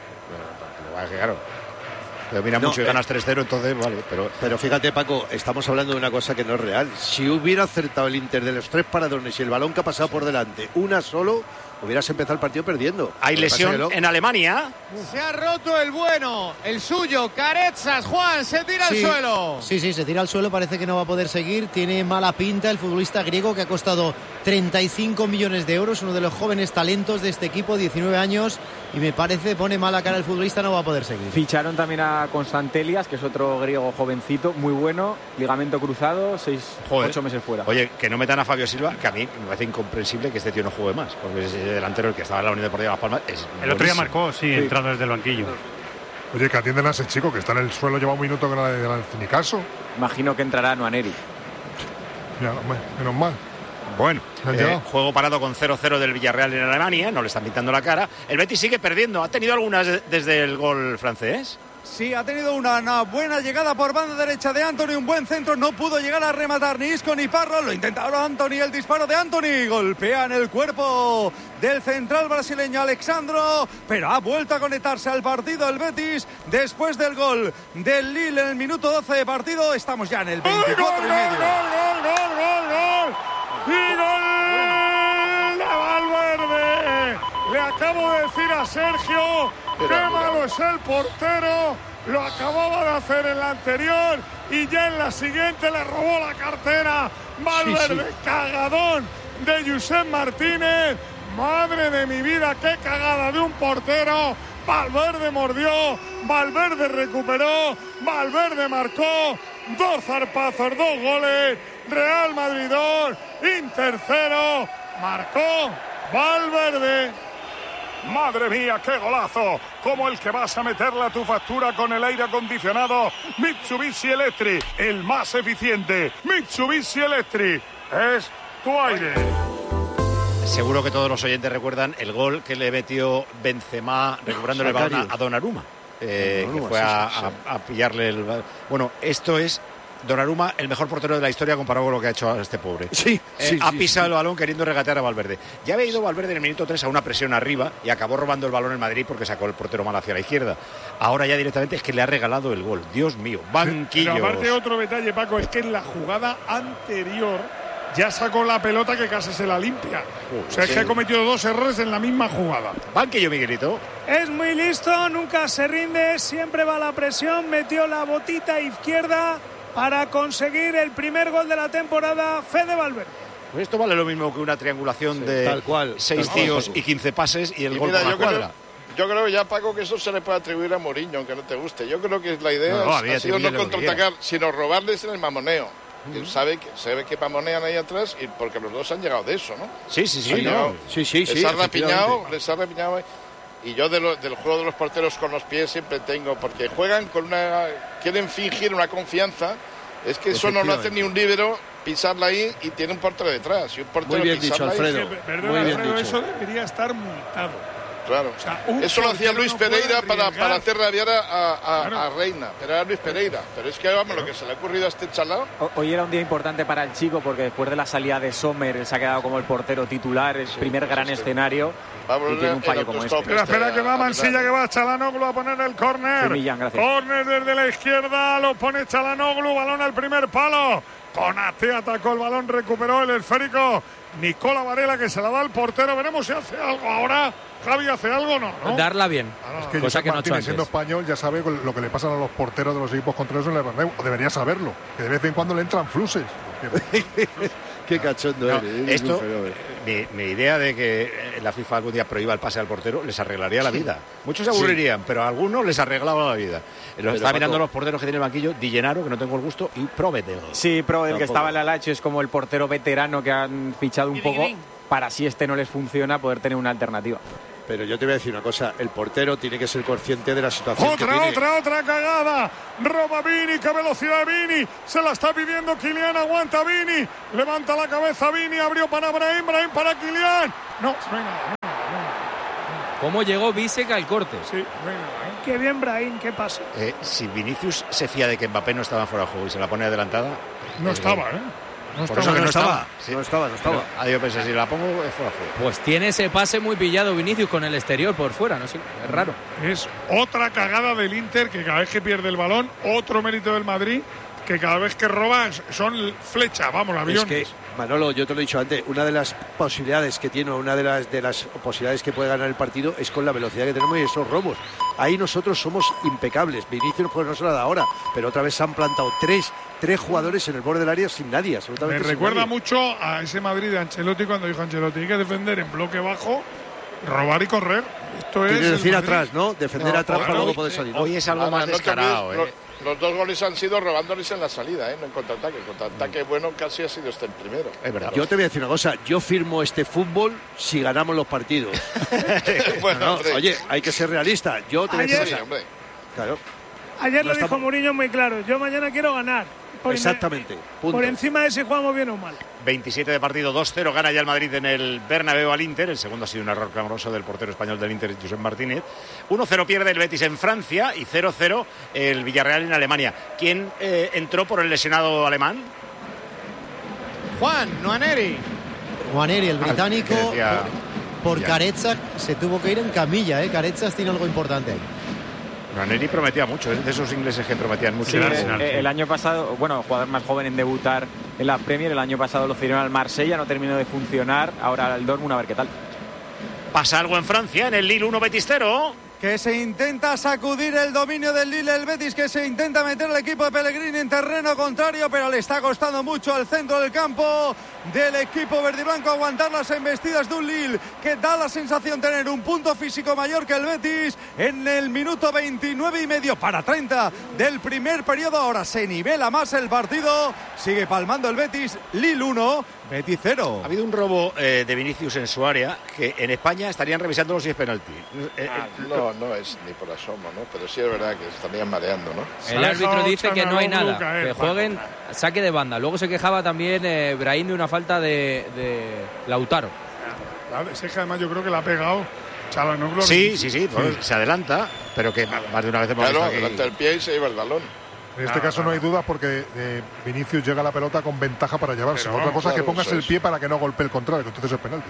Speaker 2: Pero, claro, te dominan no, mucho y ganas eh, tres cero, entonces vale. Pero...
Speaker 11: pero fíjate, Paco, estamos hablando de una cosa que no es real. Si hubiera acertado el Inter de los tres paradones y el balón que ha pasado por delante, una solo, hubieras empezado el partido perdiendo.
Speaker 2: Hay lesión lo... en Alemania.
Speaker 9: Se ha roto el bueno, el suyo, Carezas. Juan, se tira
Speaker 17: sí,
Speaker 9: al suelo.
Speaker 17: Sí, sí, se tira al suelo, parece que no va a poder seguir. Tiene mala pinta el futbolista griego, que ha costado treinta y cinco millones de euros, uno de los jóvenes talentos de este equipo, diecinueve años, y me parece, pone mala cara el futbolista, no va a poder seguir.
Speaker 14: Ficharon también a Constantelias, que es otro griego jovencito, muy bueno, ligamento cruzado, seis, Joder. ocho meses fuera.
Speaker 2: Oye, que no metan a Fabio Silva, que a mí me parece incomprensible que este tío no juegue más, porque es el delantero el que estaba en la Unión Deportiva Las Palmas. Es
Speaker 13: el otro día marcó, sí, sí, entrando desde el banquillo.
Speaker 10: Oye, que atienden a ese chico que está en el suelo, lleva un minuto que no le dan ni caso.
Speaker 14: Imagino que entrará Nuaneri.
Speaker 10: Ya, menos mal.
Speaker 2: Bueno, eh, juego parado con cero cero del Villarreal en Alemania, no le están pintando la cara. El Betis sigue perdiendo, ¿ha tenido algunas desde el gol francés?
Speaker 7: Sí, ha tenido una, una buena llegada por banda derecha de Antony, un buen centro, no pudo llegar a rematar ni Isco ni Parro, lo intentaron Antony, el disparo de Antony, golpea en el cuerpo del central brasileño Alexandro, pero ha vuelto a conectarse al partido el Betis después del gol del Lille en el minuto doce de partido. Estamos ya en el veinticuatro y medio.
Speaker 3: ¡Gol, gol, gol, gol, gol! ¡Y gol de Valverde! Le acabo de decir a Sergio, qué malo es el portero, lo acababa de hacer en la anterior y ya en la siguiente le robó la cartera. Valverde, sí, sí. Cagadón de Josep Martínez. Madre de mi vida, qué cagada de un portero. Valverde mordió, Valverde recuperó, Valverde marcó. Dos zarpazos, dos goles. Real Madrid dos, Inter cero. Marcó Valverde. Madre mía, qué golazo, como el que vas a meterle a tu factura con el aire acondicionado Mitsubishi Electric, el más eficiente. Mitsubishi Electric es tu aire.
Speaker 2: Seguro que todos los oyentes recuerdan el gol que le metió Benzema recuperando el balón a Donnarumma, eh, Donnarumma, que fue a, sí, sí, sí. A, a pillarle el... Bueno, esto es Donnarumma, el mejor portero de la historia comparado con lo que ha hecho a este pobre.
Speaker 11: Sí,
Speaker 2: eh,
Speaker 11: sí
Speaker 2: ha
Speaker 11: sí,
Speaker 2: pisado
Speaker 11: sí.
Speaker 2: el balón queriendo regatear a Valverde. Ya había ido Valverde en el minuto tres a una presión arriba y acabó robando el balón en Madrid porque sacó el portero mal hacia la izquierda. Ahora ya directamente es que le ha regalado el gol. Dios mío, banquillos.
Speaker 3: Pero aparte otro detalle, Paco, es que en la jugada anterior ya sacó la pelota que casi se la limpia. Uh, o sea, sí. Es que ha cometido dos errores en la misma jugada.
Speaker 2: Banquillo, Miguelito.
Speaker 1: Es muy listo, nunca se rinde, siempre va a la presión, metió la botita izquierda para conseguir el primer gol de la temporada. Fede Valverde.
Speaker 2: Pues esto vale lo mismo que una triangulación sí, de
Speaker 11: tal cual,
Speaker 2: seis
Speaker 11: tal
Speaker 2: tíos
Speaker 11: cual.
Speaker 2: y quince pases y el
Speaker 8: y
Speaker 2: gol
Speaker 8: mira,
Speaker 2: por la
Speaker 8: yo
Speaker 2: cuadra.
Speaker 8: Creo, yo creo ya, Paco, que eso se le puede atribuir a Mourinho, aunque no te guste. Yo creo que la idea
Speaker 2: no, no,
Speaker 8: ha sido no contraatacar, sino robarles en el mamoneo. Uh-huh. Sabe que, sabe que mamonean ahí atrás y porque los dos han llegado de eso, ¿no?
Speaker 2: Sí, sí, sí.
Speaker 8: Sí,
Speaker 2: no.
Speaker 8: sí, sí, les, sí ha rapiñado, les ha rapiñado. Y yo de lo, del juego de los porteros con los pies siempre tengo, porque juegan con una... quieren fingir una confianza. Es que eso no lo hace ni un líbero, pisarla ahí y tiene un portero detrás. Y un portero
Speaker 11: Muy bien dicho, Alfredo.
Speaker 3: Ahí, perdón, Muy bien Alfredo, dicho. Eso debería estar multado.
Speaker 8: Claro. O sea, eso lo hacía Luis no Pereira para, para hacer rabiar a, a, claro. a Reina. Pero era Luis Pereira. Pero es que, vamos, lo que se le ha ocurrido a este chalao.
Speaker 14: Hoy era un día importante para el chico porque después de la salida de Sommer se ha quedado como el portero titular, el sí, primer pues gran es escenario.
Speaker 8: Vamos,
Speaker 14: y tiene un fallo como este.
Speaker 3: Espera, espera, que va Mansilla, que va Çalhanoğlu a poner el córner.
Speaker 14: Sí, Millán, gracias.
Speaker 3: Córner desde la izquierda, lo pone Çalhanoğlu, balón al primer palo. Konate atacó el balón, recuperó el esférico Nicola Varela, que se la da al portero. Veremos si hace algo ahora. Javi, ¿hace algo? No, ¿no?
Speaker 6: Darla bien.
Speaker 10: Es que
Speaker 6: cosa
Speaker 10: Josep
Speaker 6: que no ha hecho
Speaker 10: Martínez,
Speaker 6: antes.
Speaker 10: siendo español, ya sabe lo que le pasa a los porteros de los equipos contrarios en el Bernabéu. O debería saberlo, que de vez en cuando le entran fluses.
Speaker 11: Qué cachondo
Speaker 2: no,
Speaker 11: eres.
Speaker 2: Esto, mi, mi idea de que la FIFA algún día prohíba el pase al portero les arreglaría la vida. Muchos se aburrirían, sí, pero a algunos les arreglaba la vida. Lo está mirando los porteros que tiene el banquillo, Di Gennaro, que no tengo el gusto, y Provedel.
Speaker 14: Sí, Provedel, que estaba en la Lazio, es como el portero veterano que han fichado un poco para, si este no les funciona, poder tener una alternativa.
Speaker 11: Pero yo te voy a decir una cosa, el portero tiene que ser consciente de la situación
Speaker 3: otra,
Speaker 11: que tiene.
Speaker 3: Otra, otra, otra cagada. Roba Vini, qué velocidad de Vini. Se la está pidiendo Kylian, aguanta Vini. Levanta la cabeza Vini, abrió para Brahim, Brahim para Kylian. No, no hay nada. No, no, no.
Speaker 6: ¿Cómo llegó Bisek al corte?
Speaker 3: Sí, no hay nada. ¿eh?
Speaker 1: Qué bien, Brahim, ¿qué pasa?
Speaker 2: Eh, si Vinicius se fía de que Mbappé no estaba fuera de juego y se la pone adelantada...
Speaker 3: No estaba, ¿eh?
Speaker 2: No
Speaker 11: Por
Speaker 2: estaba,
Speaker 11: eso que
Speaker 2: no,
Speaker 11: no estaba,
Speaker 2: estaba. Sí.
Speaker 11: no estaba, no estaba.
Speaker 2: Pero, yo pensé, si la pongo, es fuera de juego.
Speaker 6: Pues tiene ese pase muy pillado Vinicius con el exterior por fuera, no sé, es raro.
Speaker 3: Es otra cagada del Inter, que cada vez que pierde el balón, otro mérito del Madrid, que cada vez que roban son flechas, vamos, aviones.
Speaker 11: Es que, Manolo, yo te lo he dicho antes, una de las posibilidades que tiene, una de las, de las posibilidades que puede ganar el partido es con la velocidad que tenemos y esos robos. Ahí nosotros somos impecables. Vinicius pues no se la da ahora, pero otra vez se han plantado tres, tres jugadores en el borde del área sin nadie, absolutamente.
Speaker 3: Me
Speaker 11: sin
Speaker 3: recuerda
Speaker 11: nadie.
Speaker 3: mucho a ese Madrid de Ancelotti cuando dijo Ancelotti, hay que defender en bloque bajo, robar y correr. Esto es
Speaker 11: Quieres decir
Speaker 3: Madrid.
Speaker 11: atrás, ¿no? Defender
Speaker 3: No,
Speaker 11: atrás
Speaker 3: bueno,
Speaker 11: para luego
Speaker 3: hoy-
Speaker 11: poder salir. ¿no?
Speaker 2: Hoy es algo
Speaker 8: Además,
Speaker 2: más
Speaker 8: no te
Speaker 2: descarado,
Speaker 8: olvides,
Speaker 2: ¿eh?
Speaker 8: los, los dos goles han sido robándoles en la salida, ¿eh? No en contraataque. El contraataque bueno casi ha sido este el primero.
Speaker 2: Es verdad.
Speaker 11: Yo te voy a decir una cosa, yo firmo este fútbol si ganamos los partidos.
Speaker 8: Bueno,
Speaker 11: No, no,
Speaker 8: hombre.
Speaker 11: oye, hay que ser realista. Yo te voy a decir
Speaker 3: Ayer-
Speaker 11: una cosa.
Speaker 8: hombre.
Speaker 11: Claro,
Speaker 1: Ayer
Speaker 11: No
Speaker 1: lo dijo
Speaker 11: estamos-
Speaker 1: Mourinho muy claro. Yo mañana quiero ganar. Por
Speaker 11: exactamente. Punto.
Speaker 1: Por encima de si jugamos bien o mal.
Speaker 2: veintisiete de partido, dos cero, gana ya el Madrid en el Bernabéu al Inter. El segundo ha sido un error clamoroso del portero español del Inter, Josep Martínez. uno cero pierde el Betis en Francia y cero cero el Villarreal en Alemania. ¿Quién eh, entró por el lesionado alemán?
Speaker 9: Juan Nwaneri.
Speaker 17: Juaneri, el británico,
Speaker 2: que decía-
Speaker 17: por, por
Speaker 2: ya.
Speaker 17: Carezza se tuvo que ir en camilla, ¿eh? Carezza tiene algo importante ahí.
Speaker 2: Raneri prometía mucho, es de esos ingleses que prometían mucho.
Speaker 14: Sí, eh, el año pasado, bueno, jugador más joven en debutar en la Premier, el año pasado lo cedieron al Marsella, no terminó de funcionar, ahora al Dortmund, a ver qué tal.
Speaker 2: Pasa algo en Francia, en el Lille uno Betis cero.
Speaker 7: Que se intenta sacudir el dominio del Lille, el Betis, que se intenta meter al equipo de Pellegrini en terreno contrario, pero le está costando mucho al centro del campo del equipo verdiblanco aguantar las embestidas de un Lille que da la sensación de tener un punto físico mayor que el Betis en el minuto veintinueve y medio para treinta del primer periodo. Ahora se nivela más el partido, sigue palmando el Betis. Lille uno, Betis cero.
Speaker 2: Ha habido un robo eh, de Vinicius en su área que en España estarían revisándolo si es penalti. Eh,
Speaker 8: Ah,
Speaker 2: eh,
Speaker 8: no, no es ni por asomo, ¿no? Pero sí es verdad que estarían mareando, ¿no?
Speaker 6: El árbitro dice que no hay nada, que jueguen saque de banda. Luego se quejaba también eh, Brahim de una falta de, de Lautaro.
Speaker 3: Claro, es que además yo creo que la ha pegado Chalanoglu.
Speaker 2: Sí, sí, sí, pues, se adelanta, pero que más de una vez hemos
Speaker 8: Claro,
Speaker 2: visto aquí-
Speaker 8: delante del pie y se lleva el balón.
Speaker 10: En este caso no hay dudas porque eh, Vinicius llega a la pelota con ventaja para llevarse.
Speaker 3: Pero
Speaker 10: Otra
Speaker 3: vamos,
Speaker 10: cosa es que
Speaker 3: claro,
Speaker 10: pongas
Speaker 3: eso
Speaker 10: el
Speaker 3: es.
Speaker 10: pie para que no golpee el contrario, que entonces es penalti.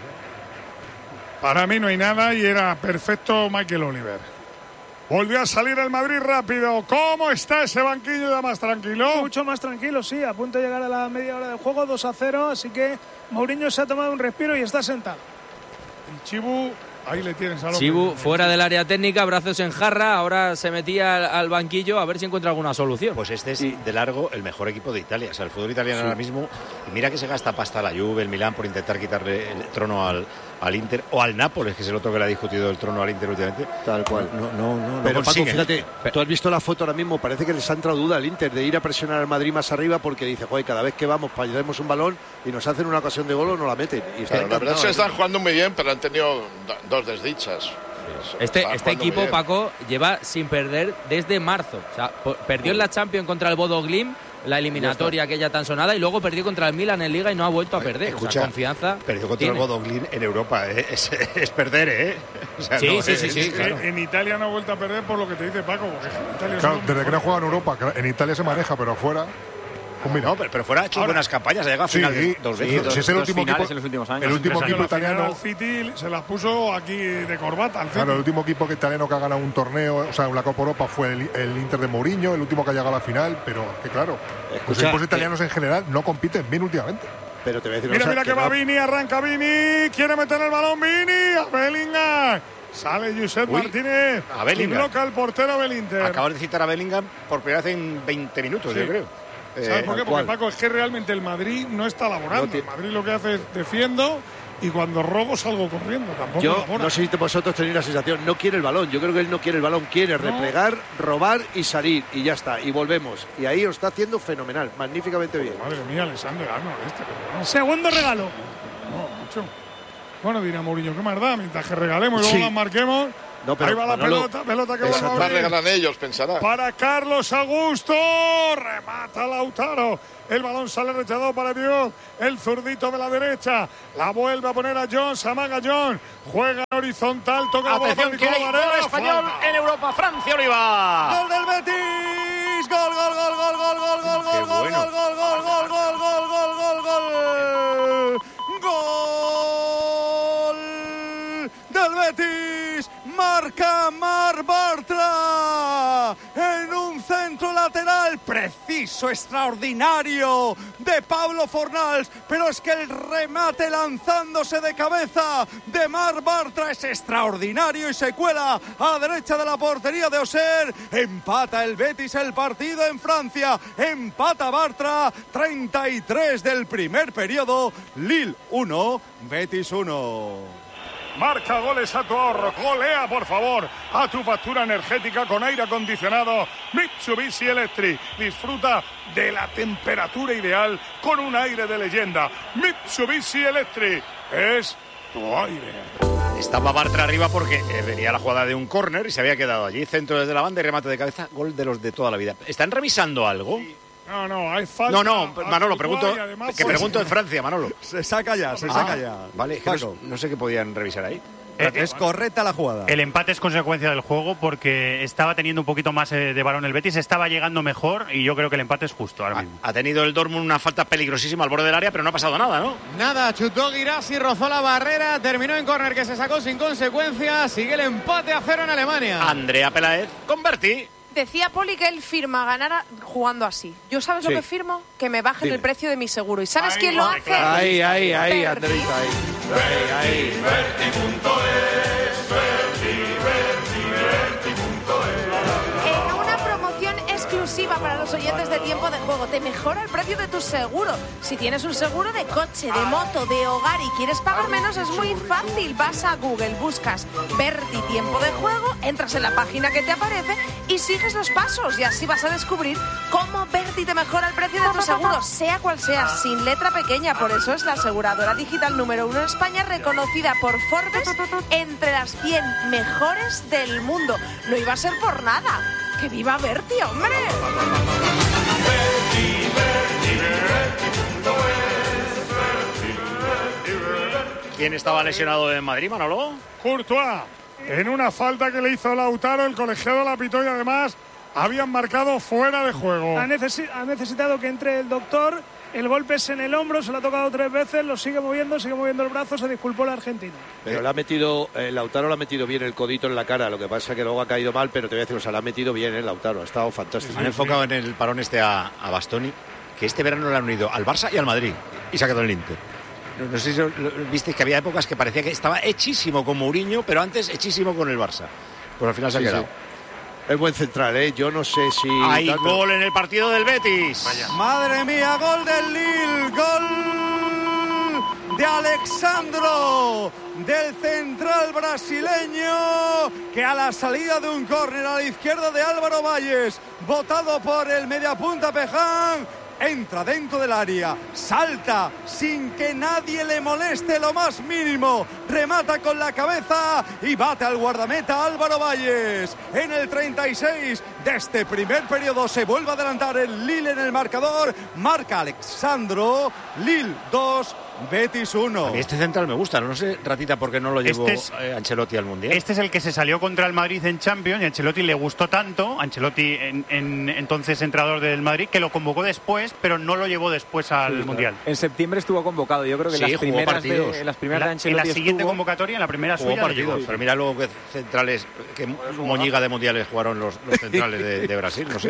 Speaker 3: Para mí no hay nada y era perfecto Michael Oliver. Volvió a salir el Madrid rápido. ¿Cómo está ese banquillo ya más tranquilo?
Speaker 1: Mucho más tranquilo, sí. A punto de llegar a la media hora de juego, dos a cero. Así que Mourinho se ha tomado un respiro y está sentado.
Speaker 3: Y Chibu, ahí le tienes a
Speaker 6: Chibu fuera del área técnica, brazos en jarra, ahora se metía al, al banquillo a ver si encuentra alguna solución.
Speaker 2: Pues este es de largo el mejor equipo de Italia. O sea, el fútbol italiano
Speaker 6: Sí.
Speaker 2: ahora mismo. Y mira que se gasta pasta la Juve, el Milán por intentar quitarle el trono al, al Inter o al Nápoles, que es el otro que le ha discutido el trono al Inter últimamente.
Speaker 11: Tal cual.
Speaker 2: No, no, no.
Speaker 11: Pero
Speaker 2: no
Speaker 11: Paco,
Speaker 2: consiguen.
Speaker 11: fíjate, tú has visto la foto ahora mismo, parece que les ha entrado duda al Inter de ir a presionar al Madrid más arriba porque dice, joder, cada vez que vamos, perdemos un balón y nos hacen una ocasión de gol o no la meten. Y está
Speaker 8: Claro, la verdad es que
Speaker 11: encantado,
Speaker 8: están jugando muy bien, pero han tenido do- dos desdichas.
Speaker 6: Este,
Speaker 8: Están
Speaker 6: este
Speaker 8: jugando muy
Speaker 6: equipo,
Speaker 8: bien.
Speaker 6: Paco, lleva sin perder desde marzo. O sea, po- perdió en la Champions contra el Bodo Glimt, la eliminatoria aquella tan sonada, y luego perdió contra el Milan en Liga y no ha vuelto a perder.
Speaker 2: Escucha,
Speaker 6: o sea, confianza.
Speaker 2: Perdió contra
Speaker 6: tiene.
Speaker 2: el Bodo Glimt en Europa. ¿eh? Es, es perder, ¿eh? O sea,
Speaker 6: Sí,
Speaker 2: no,
Speaker 6: sí,
Speaker 2: es-
Speaker 6: sí, sí,
Speaker 2: es-
Speaker 6: claro.
Speaker 3: En Italia no ha vuelto a perder por lo que te dice Paco, porque en Italia
Speaker 10: Claro,
Speaker 3: son-
Speaker 10: desde que no juega en Europa, que en Italia se maneja, pero afuera.
Speaker 2: No, pero, pero fuera ha hecho
Speaker 3: Ahora,
Speaker 2: buenas campañas, ha llegado a
Speaker 10: sí,
Speaker 2: final de, dos veces.
Speaker 10: Sí, dos, es el último equipo,
Speaker 14: en los últimos años.
Speaker 10: El último equipo italiano.
Speaker 3: Al City se las puso aquí de corbata al City.
Speaker 10: Claro, el último equipo italiano que ha ganado un torneo, o sea, la Copa Europa fue el, el Inter de Mourinho, el último que ha llegado a la final, pero que claro, Escucha, los equipos italianos eh, en general no compiten bien últimamente.
Speaker 11: Pero te voy a decir
Speaker 3: mira,
Speaker 11: una
Speaker 3: mira
Speaker 11: cosa,
Speaker 3: que, que va
Speaker 11: no...
Speaker 3: Vini, arranca Vini, quiere meter el balón Vini a Bellingham. Sale Josep
Speaker 2: Uy,
Speaker 3: Martínez
Speaker 2: a Bellingham.
Speaker 3: Y bloca el portero del Inter.
Speaker 2: Acabas de citar a Bellingham por primera vez en veinte minutos, sí. yo creo.
Speaker 3: ¿Sabes
Speaker 2: eh,
Speaker 3: por qué? Porque,
Speaker 2: ¿cuál?
Speaker 3: Paco, es que realmente el Madrid no está laborando. No, el Madrid lo que hace es defiendo y cuando robo salgo corriendo. Tampoco
Speaker 11: Yo
Speaker 3: labora.
Speaker 11: no sé si vosotros tenéis la sensación, no quiere el balón. Yo creo que él no quiere el balón, quiere no. replegar, robar y salir. Y ya está, y volvemos. Y ahí lo está haciendo fenomenal, magníficamente bien.
Speaker 3: Madre mía, Alexander Arnold este. No.
Speaker 1: Segundo regalo.
Speaker 3: No, mucho. Bueno, dirá Mourinho, qué más da, mientras que regalemos y luego sí. las marquemos.
Speaker 11: No, pero
Speaker 3: ahí va la
Speaker 11: Manolo,
Speaker 3: pelota, pelota que vuelve a
Speaker 8: abrir. regalan ellos, pensará.
Speaker 3: Para Carlos Augusto, remata Lautaro. El balón sale rechazado para Dios. El zurdito de la derecha. La vuelve a poner a John, se amaga John. Juega horizontal, toca la bola.
Speaker 2: Atención, que hay gol español en Europa. Francia Oliva.
Speaker 7: Gol del Betis. Gol, gol, gol, gol, gol, gol, gol, gol, gol,
Speaker 2: bueno.
Speaker 7: gol, gol, gol, gol, gol, gol, gol, gol, gol. Gol del Betis. Marca Mar Bartra en un centro lateral preciso, extraordinario de Pablo Fornals, pero es que el remate lanzándose de cabeza de Mar Bartra es extraordinario y se cuela a la derecha de la portería de Auxerre. Empata el Betis el partido en Francia, empata Bartra, treinta y tres del primer periodo, Lille uno, Betis uno.
Speaker 3: Marca goles a tu ahorro, golea por favor a tu factura energética con aire acondicionado Mitsubishi Electric. Disfruta de la temperatura ideal con un aire de leyenda. Mitsubishi Electric es tu aire.
Speaker 2: Estaba Bartra arriba porque eh, venía la jugada de un córner y se había quedado allí. Centro desde la banda y remate de cabeza, gol de los de toda la vida. ¿Están revisando algo?
Speaker 3: Sí. No, no, hay falta.
Speaker 2: No, no, Manolo, pregunto,
Speaker 3: además,
Speaker 2: que
Speaker 3: pues,
Speaker 2: pregunto en Francia, Manolo.
Speaker 7: Se saca ya, se
Speaker 2: ah,
Speaker 7: saca ya.
Speaker 2: Vale, que no, no sé qué podían revisar ahí.
Speaker 7: Eh, es correcta la jugada.
Speaker 13: El empate es consecuencia del juego porque estaba teniendo un poquito más de balón el Betis, estaba llegando mejor y yo creo que el empate es justo ahora mismo.
Speaker 2: Ha, ha tenido el Dortmund una falta peligrosísima al borde del área, pero no ha pasado nada, ¿no?
Speaker 9: Nada, chutó Guirassi, rozó la barrera, terminó en córner que se sacó sin consecuencias, sigue el empate a cero en Alemania.
Speaker 2: Andrea Peláez, convertí.
Speaker 12: Decía Poli que él firma ganar jugando así. ¿Yo sabes
Speaker 11: sí.
Speaker 12: lo que firmo? Que me bajen
Speaker 11: Dime.
Speaker 12: el precio de mi seguro. ¿Y sabes
Speaker 3: Ahí,
Speaker 12: quién lo
Speaker 3: ahí,
Speaker 12: hace?
Speaker 3: claro.
Speaker 11: Ahí, ahí, ahí, Andreita, ahí. Ahí, ahí.
Speaker 12: En una promoción exclusiva para los oyentes de Tiempo de Juego, te mejora el precio de tu seguro. Si tienes un seguro de coche, de moto, de hogar y quieres pagar menos, es muy fácil. Vas a Google, buscas Berti Tiempo de Juego, entras en la página que te aparece y sigues los pasos. Y así vas a descubrir cómo Berti te mejora el precio de tu seguro, sea cual sea, sin letra pequeña. Por eso es la aseguradora digital número uno en España, reconocida por Forbes entre las cien mejores del mundo. No iba a ser por nada. ¡Que viva Berti, hombre!
Speaker 2: ¿Quién estaba lesionado en Madrid, Manolo?
Speaker 3: Courtois, en una falta que le hizo Lautaro, el colegiado la pitó y además habían marcado fuera de juego.
Speaker 1: Ha, necesi- ha necesitado que entre el doctor. El golpe es en el hombro, se lo ha tocado tres veces, lo sigue moviendo, sigue moviendo el brazo, se disculpó el argentino.
Speaker 11: Pero le ha metido, eh, Lautaro le ha metido bien el codito en la cara, lo que pasa es que luego ha caído mal, pero te voy a decir, o sea, le ha metido bien el Lautaro, ha estado fantástico.
Speaker 2: Han enfocado en el parón este a, a Bastoni, que este verano le han unido al Barça y al Madrid, y se ha quedado en el Inter. No, no sé si lo, visteis que había épocas que parecía que estaba hechísimo con Mourinho, pero antes hechísimo con el Barça. Pues al final se ha
Speaker 11: Sí,
Speaker 2: quedado.
Speaker 11: sí. Es buen central, ¿eh? Yo no sé si...
Speaker 2: Hay
Speaker 11: tanto...
Speaker 2: gol en el partido del Betis.
Speaker 7: Vaya. Madre mía, gol del Lille, gol de Alexandro, del central brasileño, que a la salida de un córner a la izquierda de Álvaro Valles, botado por el mediapunta Peján, entra dentro del área, salta sin que nadie le moleste lo más mínimo, remata con la cabeza y bate al guardameta Álvaro Valles. En el treinta y seis de este primer periodo se vuelve a adelantar el Lille en el marcador, marca Alexandro, Lille dos, Betis uno.
Speaker 2: A mí este central me gusta, no sé, Ratita, por qué no lo llevó
Speaker 13: Este es-
Speaker 2: eh, Ancelotti al Mundial.
Speaker 13: Este es el que se salió contra el Madrid en Champions y a Ancelotti le gustó tanto, Ancelotti en, en- entonces entrenador del Madrid, que lo convocó después, pero no lo llevó después al
Speaker 14: Sí,
Speaker 13: Mundial.
Speaker 14: En septiembre estuvo convocado, yo creo que
Speaker 2: Sí,
Speaker 14: las
Speaker 2: jugó
Speaker 14: primeras
Speaker 2: partidos.
Speaker 14: de, las primeras
Speaker 13: En la-
Speaker 14: de Ancelotti
Speaker 13: en la siguiente
Speaker 14: estuvo-
Speaker 13: convocatoria, en la primera
Speaker 2: Jugó
Speaker 13: suya, lo
Speaker 2: partidos,
Speaker 13: llevó.
Speaker 2: pero mira luego que centrales, que moñiga de mundiales jugaron los, los centrales de, de Brasil, no sé.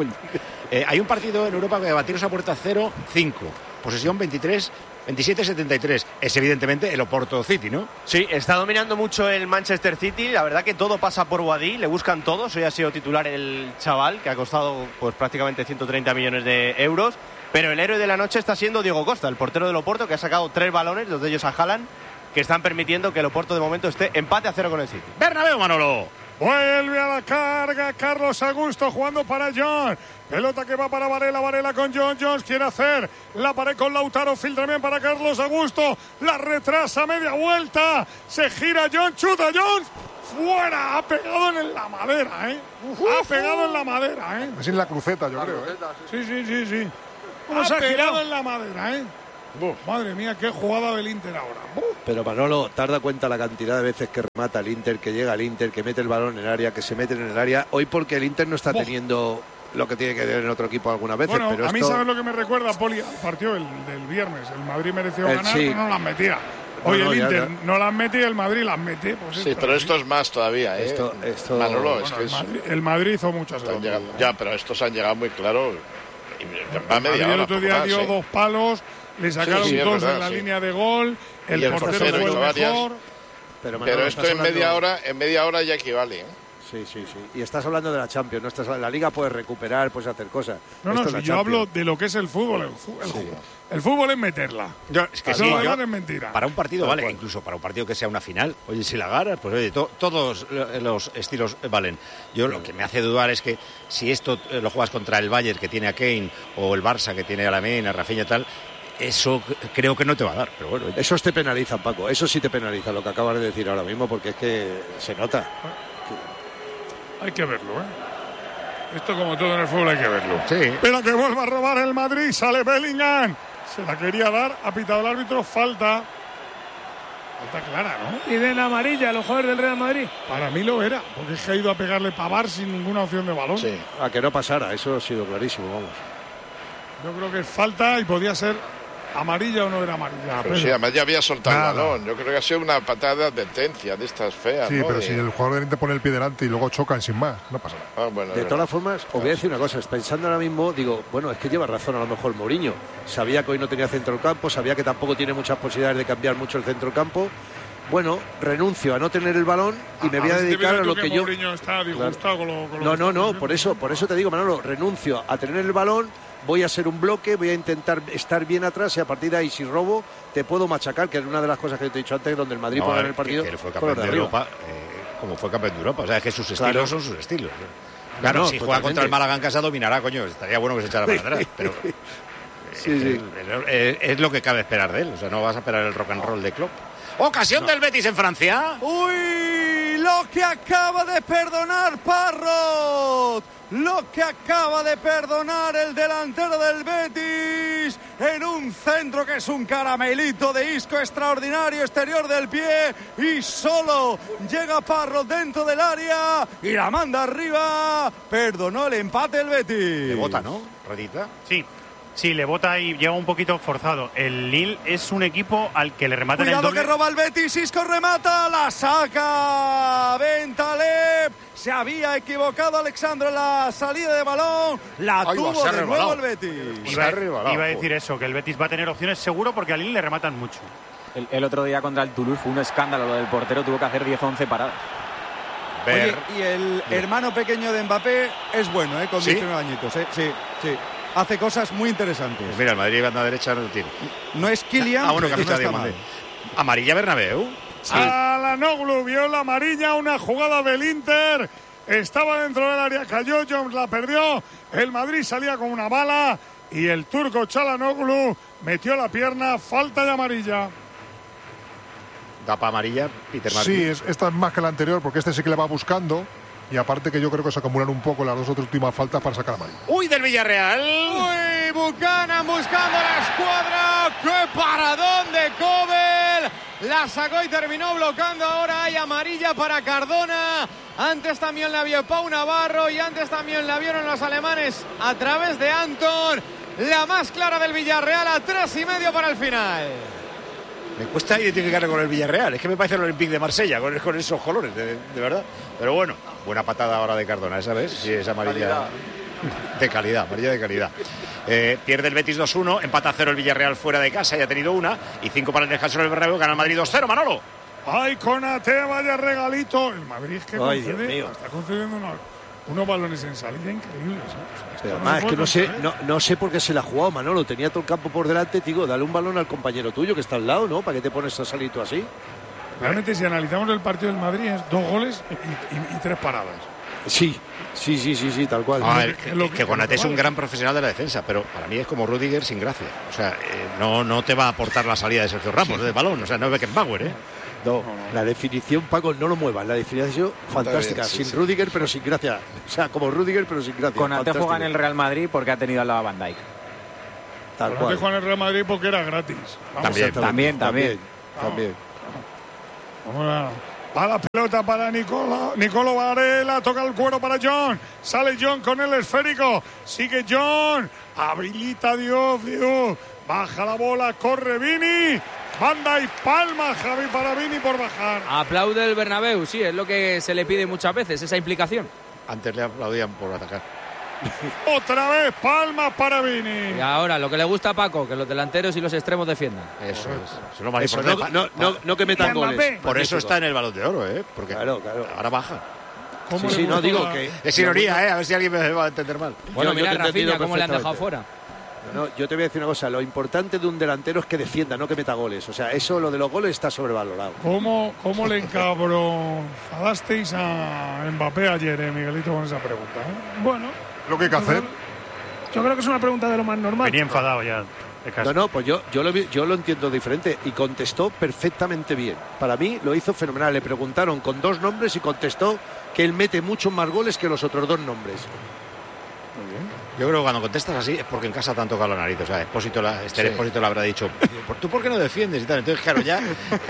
Speaker 2: Eh, hay un partido en Europa que batiros a puerta cero cinco, posesión veintitrés, veintisiete setenta y tres. Es evidentemente el Oporto City, ¿no?
Speaker 18: Sí, está dominando mucho el Manchester City. La verdad que todo pasa por Boadí, le buscan todos. Hoy ha sido titular el chaval, que ha costado pues prácticamente ciento treinta millones de euros. Pero el héroe de la noche está siendo Diego Costa, el portero del Oporto, que ha sacado tres balones, dos de ellos a Haaland, que están permitiendo que el Oporto de momento esté empate a cero con el City.
Speaker 2: Bernabéu, Manolo.
Speaker 3: Vuelve a la carga Carlos Augusto jugando para John. Pelota que va para Varela, Varela con John. Jones quiere hacer la pared con Lautaro. Filtra bien para Carlos Augusto. La retrasa media vuelta. Se gira John, chuta Jones. Fuera, ha pegado en la madera, ¿eh? Ha pegado en la madera, ¿eh?
Speaker 10: Es en la cruceta, yo creo. ¿eh?
Speaker 3: Sí, sí, sí, sí.
Speaker 1: ¿Cómo
Speaker 3: Ha
Speaker 1: se ha
Speaker 3: pegado
Speaker 1: girado?
Speaker 3: en la madera, ¿eh? Madre mía, qué jugada del Inter ahora. Buf.
Speaker 11: Pero Manolo, ¿te has dado cuenta la cantidad de veces que remata el Inter, que llega el Inter, que mete el balón en el área, que se mete en el área? Hoy porque el Inter no está
Speaker 3: Buf.
Speaker 11: teniendo lo que tiene que tener en otro equipo algunas veces.
Speaker 3: Bueno,
Speaker 11: pero
Speaker 3: a mí
Speaker 11: esto...
Speaker 3: sabes lo que me recuerda, Poli, al partido del, del viernes. El Madrid mereció
Speaker 11: El-
Speaker 3: ganar,
Speaker 11: sí.
Speaker 3: pero no las metía. Hoy
Speaker 11: No, no,
Speaker 3: el
Speaker 11: ya,
Speaker 3: Inter
Speaker 11: ya.
Speaker 3: no las mete y el Madrid las mete. Pues
Speaker 8: Sí, pero esto es más todavía, ¿eh?
Speaker 11: Esto- esto-
Speaker 8: Manolo, es
Speaker 3: Bueno,
Speaker 8: que
Speaker 3: el,
Speaker 8: es-
Speaker 3: Madrid, el Madrid hizo muchas
Speaker 8: están
Speaker 3: cosas.
Speaker 8: llegando- ya, pero estos han llegado muy claro. Y va
Speaker 3: El Madrid
Speaker 8: media
Speaker 3: el
Speaker 8: hora,
Speaker 3: otro
Speaker 8: poco
Speaker 3: día
Speaker 8: más,
Speaker 3: dio
Speaker 8: ¿eh?
Speaker 3: dos palos, le sacaron
Speaker 8: Sí, sí, es
Speaker 3: dos
Speaker 8: verdad,
Speaker 3: en la
Speaker 8: sí.
Speaker 3: línea de gol, el,
Speaker 8: Y el
Speaker 3: portero
Speaker 8: portero
Speaker 3: fue el
Speaker 8: hizo varias.
Speaker 3: mejor.
Speaker 11: Pero, Manolo,
Speaker 8: Pero esto
Speaker 11: estás
Speaker 8: en media
Speaker 11: hablando-
Speaker 8: hora, en media hora ya equivale, ¿eh?
Speaker 11: Sí, sí, sí. Y estás hablando de la Champions, no estás la Liga puedes recuperar, puedes hacer cosas.
Speaker 3: No, no,
Speaker 11: Esto es
Speaker 3: si
Speaker 11: la
Speaker 3: yo hablo
Speaker 11: Champions.
Speaker 3: de lo que es el fútbol. El fútbol, el fútbol. El fútbol es meterla.
Speaker 2: Yo, es que
Speaker 3: Eso
Speaker 2: sí,
Speaker 3: de
Speaker 2: yo-
Speaker 3: ganar es mentira.
Speaker 2: para un partido
Speaker 3: Tal
Speaker 2: vale,
Speaker 3: cual.
Speaker 2: incluso para un partido que sea una final, oye, si la ganas, pues oye, to- todos los estilos valen. Yo lo que me hace dudar es que si esto eh, lo juegas contra el Bayern, que tiene a Kane, o el Barça, que tiene a Lamine, a Rafinha y tal, eso c- creo que no te va a dar, pero bueno. oye.
Speaker 11: Esos te penalizan, Paco. Eso sí te penaliza lo que acabas de decir ahora mismo, porque es que se nota.
Speaker 3: Hay que verlo, ¿eh? Esto, como todo en el fútbol, hay que verlo.
Speaker 2: Sí.
Speaker 3: Pero que vuelva a robar el Madrid, sale Bellingham. Se la quería dar, ha pitado el árbitro, falta. Falta clara, ¿no?
Speaker 1: Y den amarilla a los jugadores del Real Madrid.
Speaker 3: Para mí lo era, porque es que ha ido a pegarle Pavar sin ninguna opción de balón.
Speaker 11: Sí. A que no pasara, eso ha sido clarísimo, vamos.
Speaker 3: Yo creo que es falta y podía ser amarilla o no era amarilla.
Speaker 8: Pero sí, además ya había soltado
Speaker 10: Nada.
Speaker 8: el balón. Yo creo que ha sido una patada de advertencia de estas feas,
Speaker 10: Sí,
Speaker 8: ¿no?
Speaker 10: pero
Speaker 8: De-
Speaker 10: si el jugador del Inter pone el pie delante y luego chocan sin más, no pasa nada.
Speaker 8: Ah, bueno,
Speaker 11: De
Speaker 8: es
Speaker 11: todas
Speaker 8: verdad.
Speaker 11: formas, os voy a decir una cosa, pensando ahora mismo, digo, bueno, es que lleva razón a lo mejor Mourinho. Sabía que hoy no tenía centro del campo, sabía que tampoco tiene muchas posibilidades de cambiar mucho el centro del campo. Bueno, renuncio a no tener el balón y me voy a
Speaker 3: ver si te
Speaker 11: dedicar a
Speaker 3: ves
Speaker 11: lo
Speaker 3: tú
Speaker 11: que yo...
Speaker 3: Mourinho está disgustado con lo, con lo
Speaker 11: No,
Speaker 3: que
Speaker 11: no,
Speaker 3: está
Speaker 11: no,
Speaker 3: haciendo.
Speaker 11: por eso, por eso te digo, Manolo, renuncio a tener el balón, voy a ser un bloque, voy a intentar estar bien atrás y a partir de ahí si robo te puedo machacar, que es una de las cosas que yo te he dicho antes, donde el Madrid
Speaker 2: No,
Speaker 11: puede
Speaker 2: a
Speaker 11: ganar
Speaker 2: ver,
Speaker 11: el partido.
Speaker 2: que, que él fue
Speaker 11: con
Speaker 2: campeón
Speaker 11: los
Speaker 2: de
Speaker 11: arriba.
Speaker 2: Europa, eh, como fue campeón de Europa. O sea, es que sus estilos
Speaker 11: Claro.
Speaker 2: son sus estilos. Claro,
Speaker 11: No,
Speaker 2: si juega
Speaker 11: totalmente.
Speaker 2: contra el Málaga en casa dominará, coño. Estaría bueno que se echara para atrás, pero eh,
Speaker 11: Sí, sí.
Speaker 2: eh, eh, es lo que cabe esperar de él. O sea, no vas a esperar el rock and roll de Klopp. Ocasión del Betis en Francia.
Speaker 7: ¡Uy! Lo que acaba de perdonar Parrot. Lo que acaba de perdonar el delantero del Betis en un centro que es un caramelito de Isco extraordinario, exterior del pie, y solo llega Parrot dentro del área y la manda arriba. Perdonó el empate el Betis.
Speaker 2: Le bota, ¿no? Rodita.
Speaker 13: Sí. Sí, le bota y llega un poquito forzado. El Lille es un equipo al que le rematan el
Speaker 7: Cuidado
Speaker 13: doble.
Speaker 7: que roba el Betis, Isco remata, la saca Bentaleb. Se había equivocado Alexandro en la salida de balón, la
Speaker 2: Ahí va,
Speaker 7: tuvo
Speaker 2: se ha
Speaker 7: de nuevo
Speaker 2: rebalado.
Speaker 7: el Betis.
Speaker 13: Iba,
Speaker 2: Se ha rebalado,
Speaker 13: iba a
Speaker 2: joder.
Speaker 13: decir eso, que el Betis va a tener opciones seguro porque al Lille le rematan mucho.
Speaker 14: El, el otro día contra el Toulouse fue un escándalo lo del portero, tuvo que hacer diez once paradas.
Speaker 7: Oye, y el hermano pequeño de Mbappé es bueno, ¿eh? Con
Speaker 2: ¿Sí?
Speaker 7: diecinueve añitos, ¿eh? Sí, sí. Hace cosas muy interesantes.
Speaker 2: Pues mira, el Madrid banda derecha no lo tiene.
Speaker 7: No es Kylian,
Speaker 2: Ah, bueno, que ha
Speaker 7: pero no
Speaker 2: fichado
Speaker 7: está
Speaker 2: Diamante.
Speaker 7: mal.
Speaker 2: Amarilla Bernabéu.
Speaker 3: Alanoglu vio la amarilla, una jugada del Inter. Estaba dentro del área, cayó, Jones la perdió. El Madrid salía con una bala y el turco Çalhanoğlu metió la pierna, falta de amarilla.
Speaker 2: Tapa amarilla, Peter Martin.
Speaker 10: Sí, es, esta es más que la anterior porque este sí que le va buscando y aparte que yo creo que se acumulan un poco las dos otras últimas faltas para sacar a Madrid.
Speaker 2: Uy, del Villarreal.
Speaker 3: Uy,
Speaker 9: y Buchanan buscando la escuadra. ¡Qué paradón de Kobel! La sacó y terminó bloqueando. Ahora hay amarilla para Cardona. Antes también la vio Pau Navarro y antes también la vieron los alemanes a través de Anton. La más clara del Villarreal a tres y medio para el final.
Speaker 2: Me cuesta identificarle con el Villarreal. Es que me parece el Olympique de Marsella con, con esos colores, de, de verdad. Pero bueno, buena patada ahora de Cardona, ¿esa vez? Sí, es amarilla. Calidad. De calidad, amarilla de calidad. Eh, pierde el Betis dos uno, empata a cero el Villarreal fuera de casa, ya ha tenido una. Y cinco para el descanso del Bernabéu, gana el Madrid dos cero, Manolo.
Speaker 3: Ay, Konaté, vaya regalito. El Madrid es que
Speaker 11: Ay,
Speaker 3: concede, está concediendo unos, unos balones en salida increíbles. ¿eh?
Speaker 11: Pero además, es que no sé, no, no sé por qué se la ha jugado, Manolo. Tenía todo el campo por delante, digo, dale un balón al compañero tuyo que está al lado, ¿no? ¿Para qué te pones a salir tú así?
Speaker 3: Realmente, si analizamos el partido del Madrid, es dos goles y, y, y tres paradas.
Speaker 11: Sí, sí, sí, sí, sí, tal cual.
Speaker 2: A ver, que, que, que Konaté es un gran profesional de la defensa, pero para mí es como Rüdiger sin gracia. O sea, eh, no, no te va a aportar la salida de Sergio Ramos del balón. O sea, no es Beckenbauer, ¿eh?
Speaker 11: No, la definición, Paco, no lo muevas. La definición fantástica. Sí, sin sí. Rüdiger, pero sin gracia. O sea, como Rüdiger, pero sin gracia.
Speaker 14: Konaté juega en el Real Madrid porque ha tenido al lado a Van Dijk.
Speaker 3: Tal cual. juega en el Real Madrid porque era gratis.
Speaker 14: Vamos, también, también, también.
Speaker 11: También.
Speaker 3: Vamos a la pelota para Nicola. Nicolo Varela, toca el cuero para John. Sale John con el esférico. Sigue John. Habilita Dios, Dios. Baja la bola, corre Vini. Banda y palma, Javi, para Vini por bajar.
Speaker 6: Aplaude el Bernabéu, sí, es lo que se le pide muchas veces, esa implicación.
Speaker 2: Antes le aplaudían por atacar.
Speaker 3: Otra vez, palmas para Vini.
Speaker 6: Y ahora, lo que le gusta a Paco, que los delanteros y los extremos defiendan.
Speaker 2: Eso es. Eso
Speaker 11: no, eso no, no, no, no que metan goles.
Speaker 2: Por eso está en el Balón de Oro, ¿eh? Porque
Speaker 11: claro, claro.
Speaker 2: ahora baja.
Speaker 11: Sí, sí, no digo que...
Speaker 2: Es ironía, ¿eh? A ver si alguien me va a entender mal.
Speaker 6: Bueno, mira, Rafinha, cómo le han dejado fuera.
Speaker 11: No, yo te voy a decir una cosa, lo importante de un delantero es que defienda, no que meta goles. O sea, eso, lo de los goles está sobrevalorado.
Speaker 3: ¿Cómo, cómo le encabronasteis a Mbappé ayer, eh, Miguelito, con esa pregunta? ¿eh? Bueno,
Speaker 10: lo que hay que hacer.
Speaker 1: Yo creo que es una pregunta de lo más normal.
Speaker 13: Venía enfadado ya.
Speaker 11: No, no, pues yo, yo, lo, yo lo entiendo diferente y contestó perfectamente bien. Para mí lo hizo fenomenal. Le preguntaron con dos nombres y contestó que él mete muchos más goles que los otros dos nombres.
Speaker 2: Muy bien. Yo creo que cuando contestas así es porque en casa te han tocado la nariz. O sea, Expósito la, Esther sí. Expósito le habrá dicho, ¿tú por qué no defiendes? Y tal. Entonces, claro, ya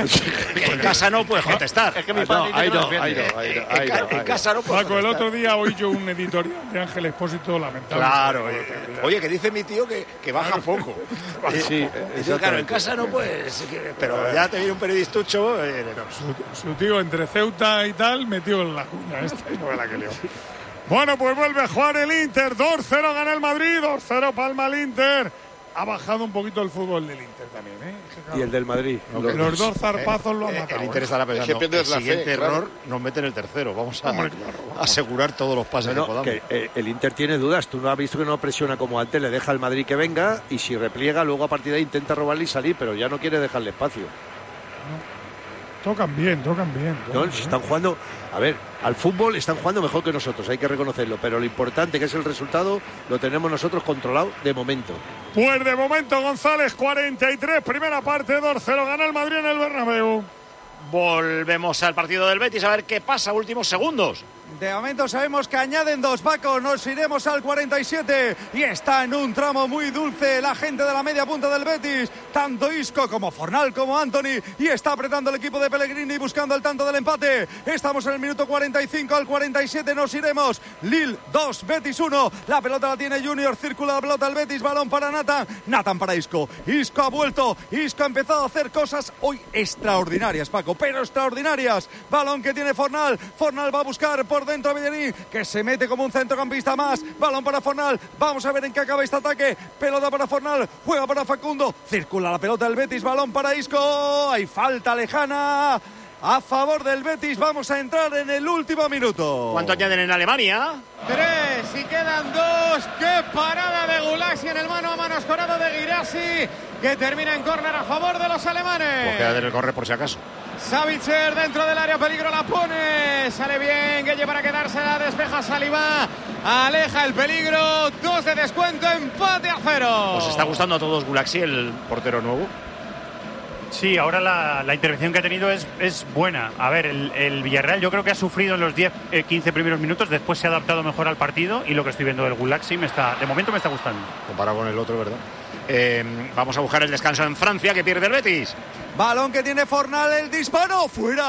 Speaker 2: en casa no puedes contestar.
Speaker 11: Es que mi padre no, no, no,
Speaker 2: en casa no puedes
Speaker 3: Paco, el otro día oí yo un editorial de Ángel Expósito lamentable.
Speaker 2: Claro. Eh, oye, que dice mi tío que, que baja claro. poco.
Speaker 11: Sí,
Speaker 2: sí, claro, en casa no puedes. Pero ya te viene un periodistucho. Eh,
Speaker 3: su, su tío entre Ceuta y tal metió en la cuña esta y no la que leo. Bueno, pues vuelve a jugar el Inter. dos cero gana el Madrid, dos cero palma el Inter. Ha bajado un poquito el fútbol del Inter también, ¿eh?
Speaker 11: Y el del Madrid.
Speaker 3: No, los, los dos zarpazos eh, lo han matado.
Speaker 2: El Inter estará pensando, es que el siguiente fe, error claro. nos mete en el tercero. Vamos a Hombre, claro, vamos. asegurar todos los pases
Speaker 11: no,
Speaker 2: que podamos.
Speaker 11: Que, eh, el Inter tiene dudas. Tú no has visto que no presiona como antes. Le deja al Madrid que venga y si repliega, luego a partir de ahí intenta robarle y salir, pero ya no quiere dejarle espacio.
Speaker 3: No. Tocan bien, tocan bien. Tocan
Speaker 11: no,
Speaker 3: bien.
Speaker 11: Si están jugando, a ver, al fútbol están jugando mejor que nosotros, hay que reconocerlo, pero lo importante que es el resultado lo tenemos nosotros controlado de momento.
Speaker 3: Pues de momento, González, cuarenta y tres, primera parte, dos cero, gana el Madrid en el Bernabéu.
Speaker 2: Volvemos al partido del Betis a ver qué pasa, últimos segundos.
Speaker 7: De momento sabemos que añaden dos, Paco. Nos iremos al cuarenta y siete y está en un tramo muy dulce la gente de la media punta del Betis, tanto Isco como Fornal como Anthony, y está apretando el equipo de Pellegrini buscando el tanto del empate. Estamos en el minuto cuarenta y cinco, al cuarenta y siete nos iremos. Lille dos, Betis uno. La pelota la tiene Junior, circula la pelota el Betis, balón para Nathan, Nathan para Isco. Isco ha vuelto, Isco ha empezado a hacer cosas hoy extraordinarias, Paco, pero extraordinarias. Balón que tiene Fornal, Fornal va a buscar por dentro a Bellerín, que se mete como un centrocampista más. Balón para Fornal, vamos a ver en qué acaba este ataque. Pelota para Fornal, juega para Facundo, circula la pelota del Betis, balón para Isco. Hay falta lejana a favor del Betis. Vamos a entrar en el último minuto.
Speaker 2: ¿Cuánto añaden en Alemania?
Speaker 9: Tres y quedan dos. ¡Qué parada de Gulasi en el mano a mano escorado de Guirassi, que termina en córner a favor de los alemanes!
Speaker 2: Pues queda en el córner por si acaso.
Speaker 9: Savitzer dentro del área, peligro la pone, sale bien, Gueye para quedársela, despeja Saliba, aleja el peligro, dos de descuento, empate a cero.
Speaker 2: ¿Os está gustando a todos Gulaxi, el portero nuevo?
Speaker 13: Sí, ahora la, la intervención que ha tenido es, es buena. A ver, el, el Villarreal yo creo que ha sufrido en los diez, quince primeros minutos, después se ha adaptado mejor al partido y lo que estoy viendo del Gulaxi me está, de momento me está gustando.
Speaker 2: Comparado con el otro, ¿verdad? Eh, vamos a buscar el descanso en Francia, que pierde el Betis.
Speaker 7: Balón que tiene Fornal, el disparo,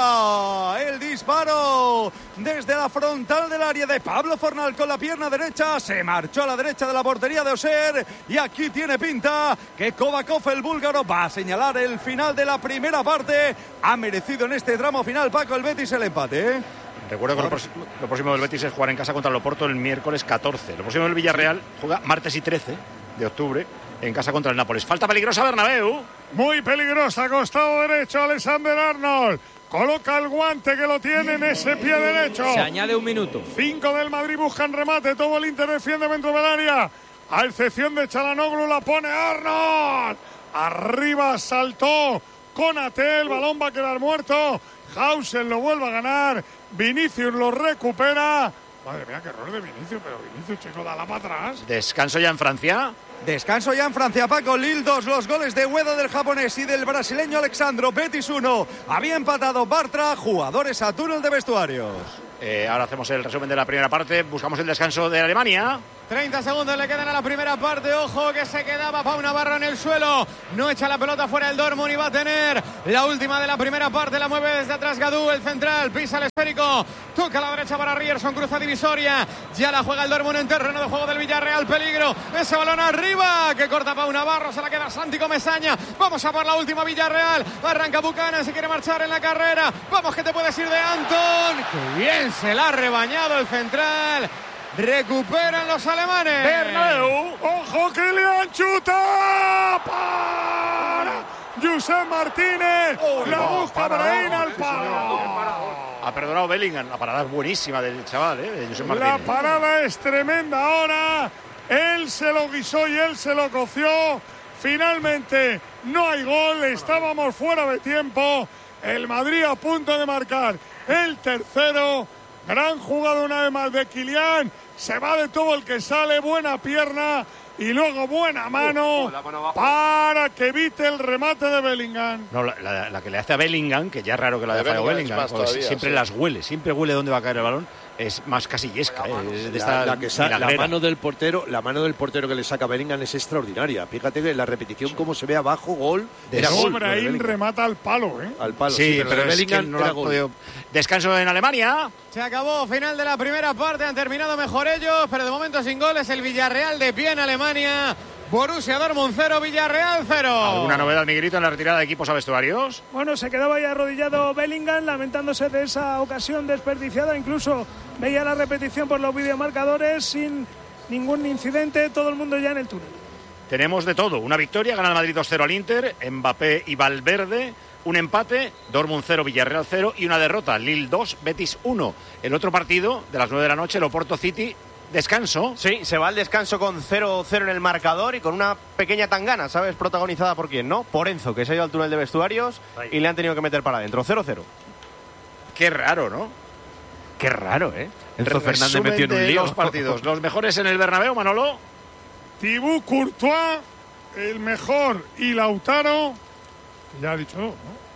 Speaker 7: fuera, el disparo desde la frontal del área de Pablo Fornal con la pierna derecha, se marchó a la derecha de la portería de Auxerre y aquí tiene pinta que Kovakov, el búlgaro, va a señalar el final de la primera parte. Ha merecido en este tramo final, Paco, el Betis el empate, ¿eh?
Speaker 2: Recuerdo que lo, próximo, lo próximo del Betis es jugar en casa contra el Oporto el miércoles catorce. Lo próximo del Villarreal juega martes y trece de octubre en casa contra el Nápoles. Falta peligrosa Bernabéu.
Speaker 3: Muy peligrosa, costado derecho, Alexander Arnold. Coloca el guante que lo tiene en ese pie derecho.
Speaker 6: Se añade un minuto.
Speaker 3: Cinco del Madrid buscan remate. Todo el Inter defiende dentro del área. A excepción de Çalhanoğlu, la pone Arnold. Arriba saltó Konaté. El balón va a quedar muerto. Hausen lo vuelve a ganar. Vinicius lo recupera. Madre mía, qué error de Vinicius. Pero Vinicius, chico, da la para atrás.
Speaker 2: Descanso ya en Francia.
Speaker 7: Descanso ya en Francia, Paco. Lille dos, los goles de Ueda del japonés y del brasileño Alexandro. Betis uno. Había empatado Bartra, jugadores a túnel de vestuarios.
Speaker 2: Eh, ahora hacemos el resumen de la primera parte. Buscamos el descanso de Alemania.
Speaker 9: treinta segundos le quedan a la primera parte. Ojo que se quedaba Pau Navarro en el suelo. No echa la pelota fuera el Dortmund y va a tener la última de la primera parte. La mueve desde atrás Gadú, el central. Pisa el esférico. Toca a la derecha para Ryerson. Cruza divisoria. Ya la juega el Dortmund en terreno de juego del Villarreal. Peligro. Ese balón arriba que corta Pau Navarro. Se la queda Santi Comesaña. Vamos a por la última Villarreal. Arranca Buchanan. Si quiere marchar en la carrera. Vamos que te puedes ir de Anton. ¡Qué bien se la ha rebañado el central! Recuperan los alemanes.
Speaker 3: Bernabéu. Ojo, Kylian chuta para Josep Martínez. Oh, la busca Brahim al palo.
Speaker 2: Ha perdonado Bellingham. La parada es buenísima del chaval, ¿eh? De Josep Martínez.
Speaker 3: La parada es tremenda ahora. Él se lo guisó y él se lo coció. Finalmente no hay gol. Estábamos fuera de tiempo. El Madrid a punto de marcar el tercero. Gran jugada una vez más de Kylian. Se va de todo el que sale. Buena pierna. Y luego buena mano. Uh, mano para que evite el remate de Bellingham.
Speaker 2: No, la, la, la que le hace a Bellingham, que ya es raro que la haya fallado Bellingham. Todavía, siempre sí. Las huele. Siempre huele dónde va a caer el balón. Es más casillesca.
Speaker 11: La, mano,
Speaker 2: eh, de
Speaker 11: la, la, que sa- la mano del portero, la mano del portero que le saca a Bellingham es extraordinaria. Fíjate que la repetición cómo se ve abajo, gol.
Speaker 3: De Brahim remata al palo, ¿eh?
Speaker 11: Al palo,
Speaker 2: sí,
Speaker 11: sí, pero,
Speaker 2: pero
Speaker 11: Bellingham
Speaker 2: es que no era gol. Podido... Descanso en Alemania.
Speaker 9: Se acabó, final de la primera parte, han terminado mejor ellos, pero de momento sin goles. El Villarreal de pie en Alemania. Borussia Dortmund cero, Villarreal cero.
Speaker 2: ¿Alguna novedad, Miguelito, en la retirada de equipos a vestuarios?
Speaker 1: Bueno, se quedaba ahí arrodillado Bellingham, lamentándose de esa ocasión desperdiciada. Incluso veía la repetición por los videomarcadores sin ningún incidente. Todo el mundo ya en el túnel.
Speaker 2: Tenemos de todo. Una victoria, gana el Madrid dos cero al Inter, Mbappé y Valverde. Un empate, Dortmund cero, Villarreal cero. Y una derrota, Lille dos, Betis uno. El otro partido de las nueve de la noche, el Oporto City. Descanso.
Speaker 18: Sí, se va al descanso con cero cero en el marcador y con una pequeña tangana, ¿sabes? Protagonizada por quién, ¿no? Por Enzo, que se ha ido al túnel de vestuarios y le han tenido que meter para adentro. cero cero.
Speaker 2: Qué raro, ¿no?
Speaker 18: Qué raro, ¿eh? Enzo
Speaker 2: Resumen
Speaker 18: Fernández metió en un lío.
Speaker 2: Los partidos. Los mejores en el Bernabéu, Manolo.
Speaker 3: Thibaut Courtois, el mejor, y Lautaro. Ya ha dicho, ¿no?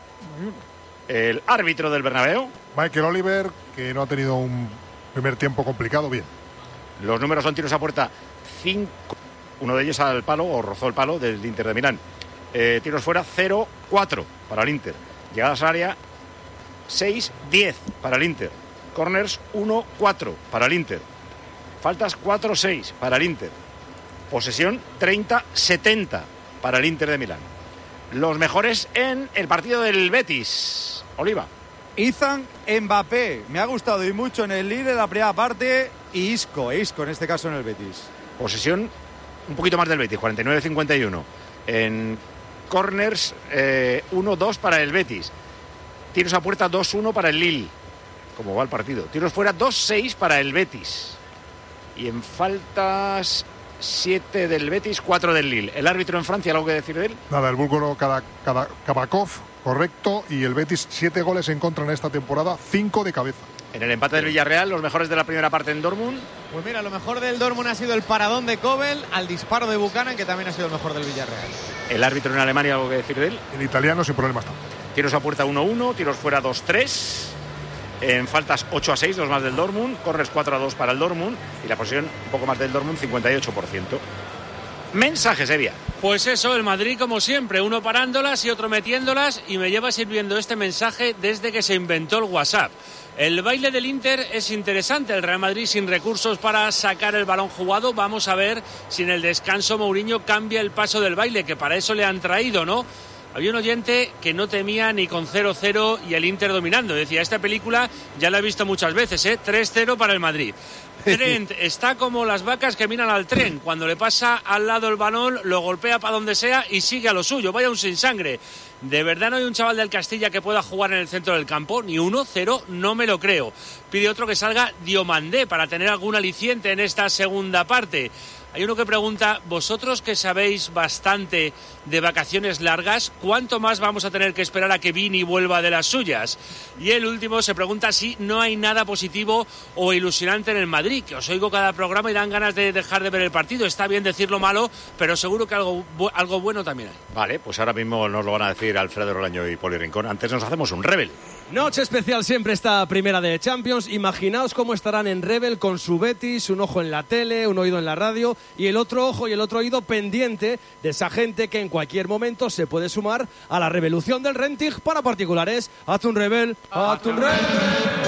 Speaker 2: El árbitro del Bernabéu.
Speaker 10: Michael Oliver, que no ha tenido un primer tiempo complicado, bien.
Speaker 2: Los números son tiros a puerta cinco, uno de ellos al palo o rozó el palo del Inter de Milán. Eh, tiros fuera cero cuatro para el Inter. Llegadas al área seis diez para el Inter. Corners uno cuatro para el Inter. Faltas cuatro seis para el Inter. Posesión treinta setenta para el Inter de Milán. Los mejores en el partido del Betis. Oliva.
Speaker 7: Ethan Mbappé, me ha gustado y mucho en el líder de la primera parte, y Isco, Isco en este caso en el Betis.
Speaker 2: Posesión un poquito más del Betis, cuarenta y nueve cincuenta y uno. En corners eh, uno dos para el Betis. Tiros a puerta dos uno para el Lille. ¿Cómo va el partido? Tiros fuera dos seis para el Betis. Y en faltas siete del Betis, cuatro del Lille. ¿El árbitro en Francia, algo que decir de él?
Speaker 10: Nada, el búlgaro Kabakov, correcto, y el Betis siete goles en contra en esta temporada, cinco de cabeza.
Speaker 2: En el empate del Villarreal, los mejores de la primera parte en Dortmund.
Speaker 9: Pues mira, lo mejor del Dortmund ha sido el paradón de Kobel al disparo de Buchanan, que también ha sido el mejor del Villarreal.
Speaker 2: El árbitro en Alemania, ¿algo que decir de él?
Speaker 10: En italiano sin problemas tampoco.
Speaker 2: Tiros a puerta uno uno, tiros fuera dos tres. En faltas ocho a seis, dos más del Dortmund. Corners cuatro a dos para el Dortmund. Y la posesión un poco más del Dortmund, cincuenta y ocho por ciento. Mensaje, Sevilla.
Speaker 19: Pues eso, el Madrid como siempre, uno parándolas y otro metiéndolas, y me lleva sirviendo este mensaje desde que se inventó el WhatsApp. El baile del Inter es interesante, el Real Madrid sin recursos para sacar el balón jugado. Vamos a ver si en el descanso Mourinho cambia el paso del baile, que para eso le han traído, ¿no? Había un oyente que no temía ni con cero cero y el Inter dominando. Decía, esta película ya la he visto muchas veces, ¿eh? tres cero para el Madrid. Trent está como las vacas que miran al tren. Cuando le pasa al lado el balón, lo golpea para donde sea y sigue a lo suyo. Vaya un sin sangre. ¿De verdad no hay un chaval del Castilla que pueda jugar en el centro del campo? Ni uno, cero, no me lo creo. Pide otro que salga Diomandé para tener algún aliciente en esta segunda parte. Hay uno que pregunta, vosotros que sabéis bastante de vacaciones largas, ¿cuánto más vamos a tener que esperar a que Vini vuelva de las suyas? Y el último se pregunta si no hay nada positivo o ilusionante en el Madrid, que os oigo cada programa y dan ganas de dejar de ver el partido. Está bien decirlo malo, pero seguro que algo, algo bueno también hay.
Speaker 2: Vale, pues ahora mismo nos lo van a decir Alfredo Rolaño y Poli Rincón. Antes nos hacemos un Rebel.
Speaker 20: Noche especial siempre esta primera de Champions. Imaginaos cómo estarán en Rebel con su Betis, un ojo en la tele, un oído en la radio y el otro ojo y el otro oído pendiente de esa gente que en cualquier momento se puede sumar a la revolución del renting para particulares. Haz un Rebel, haz un Rebel.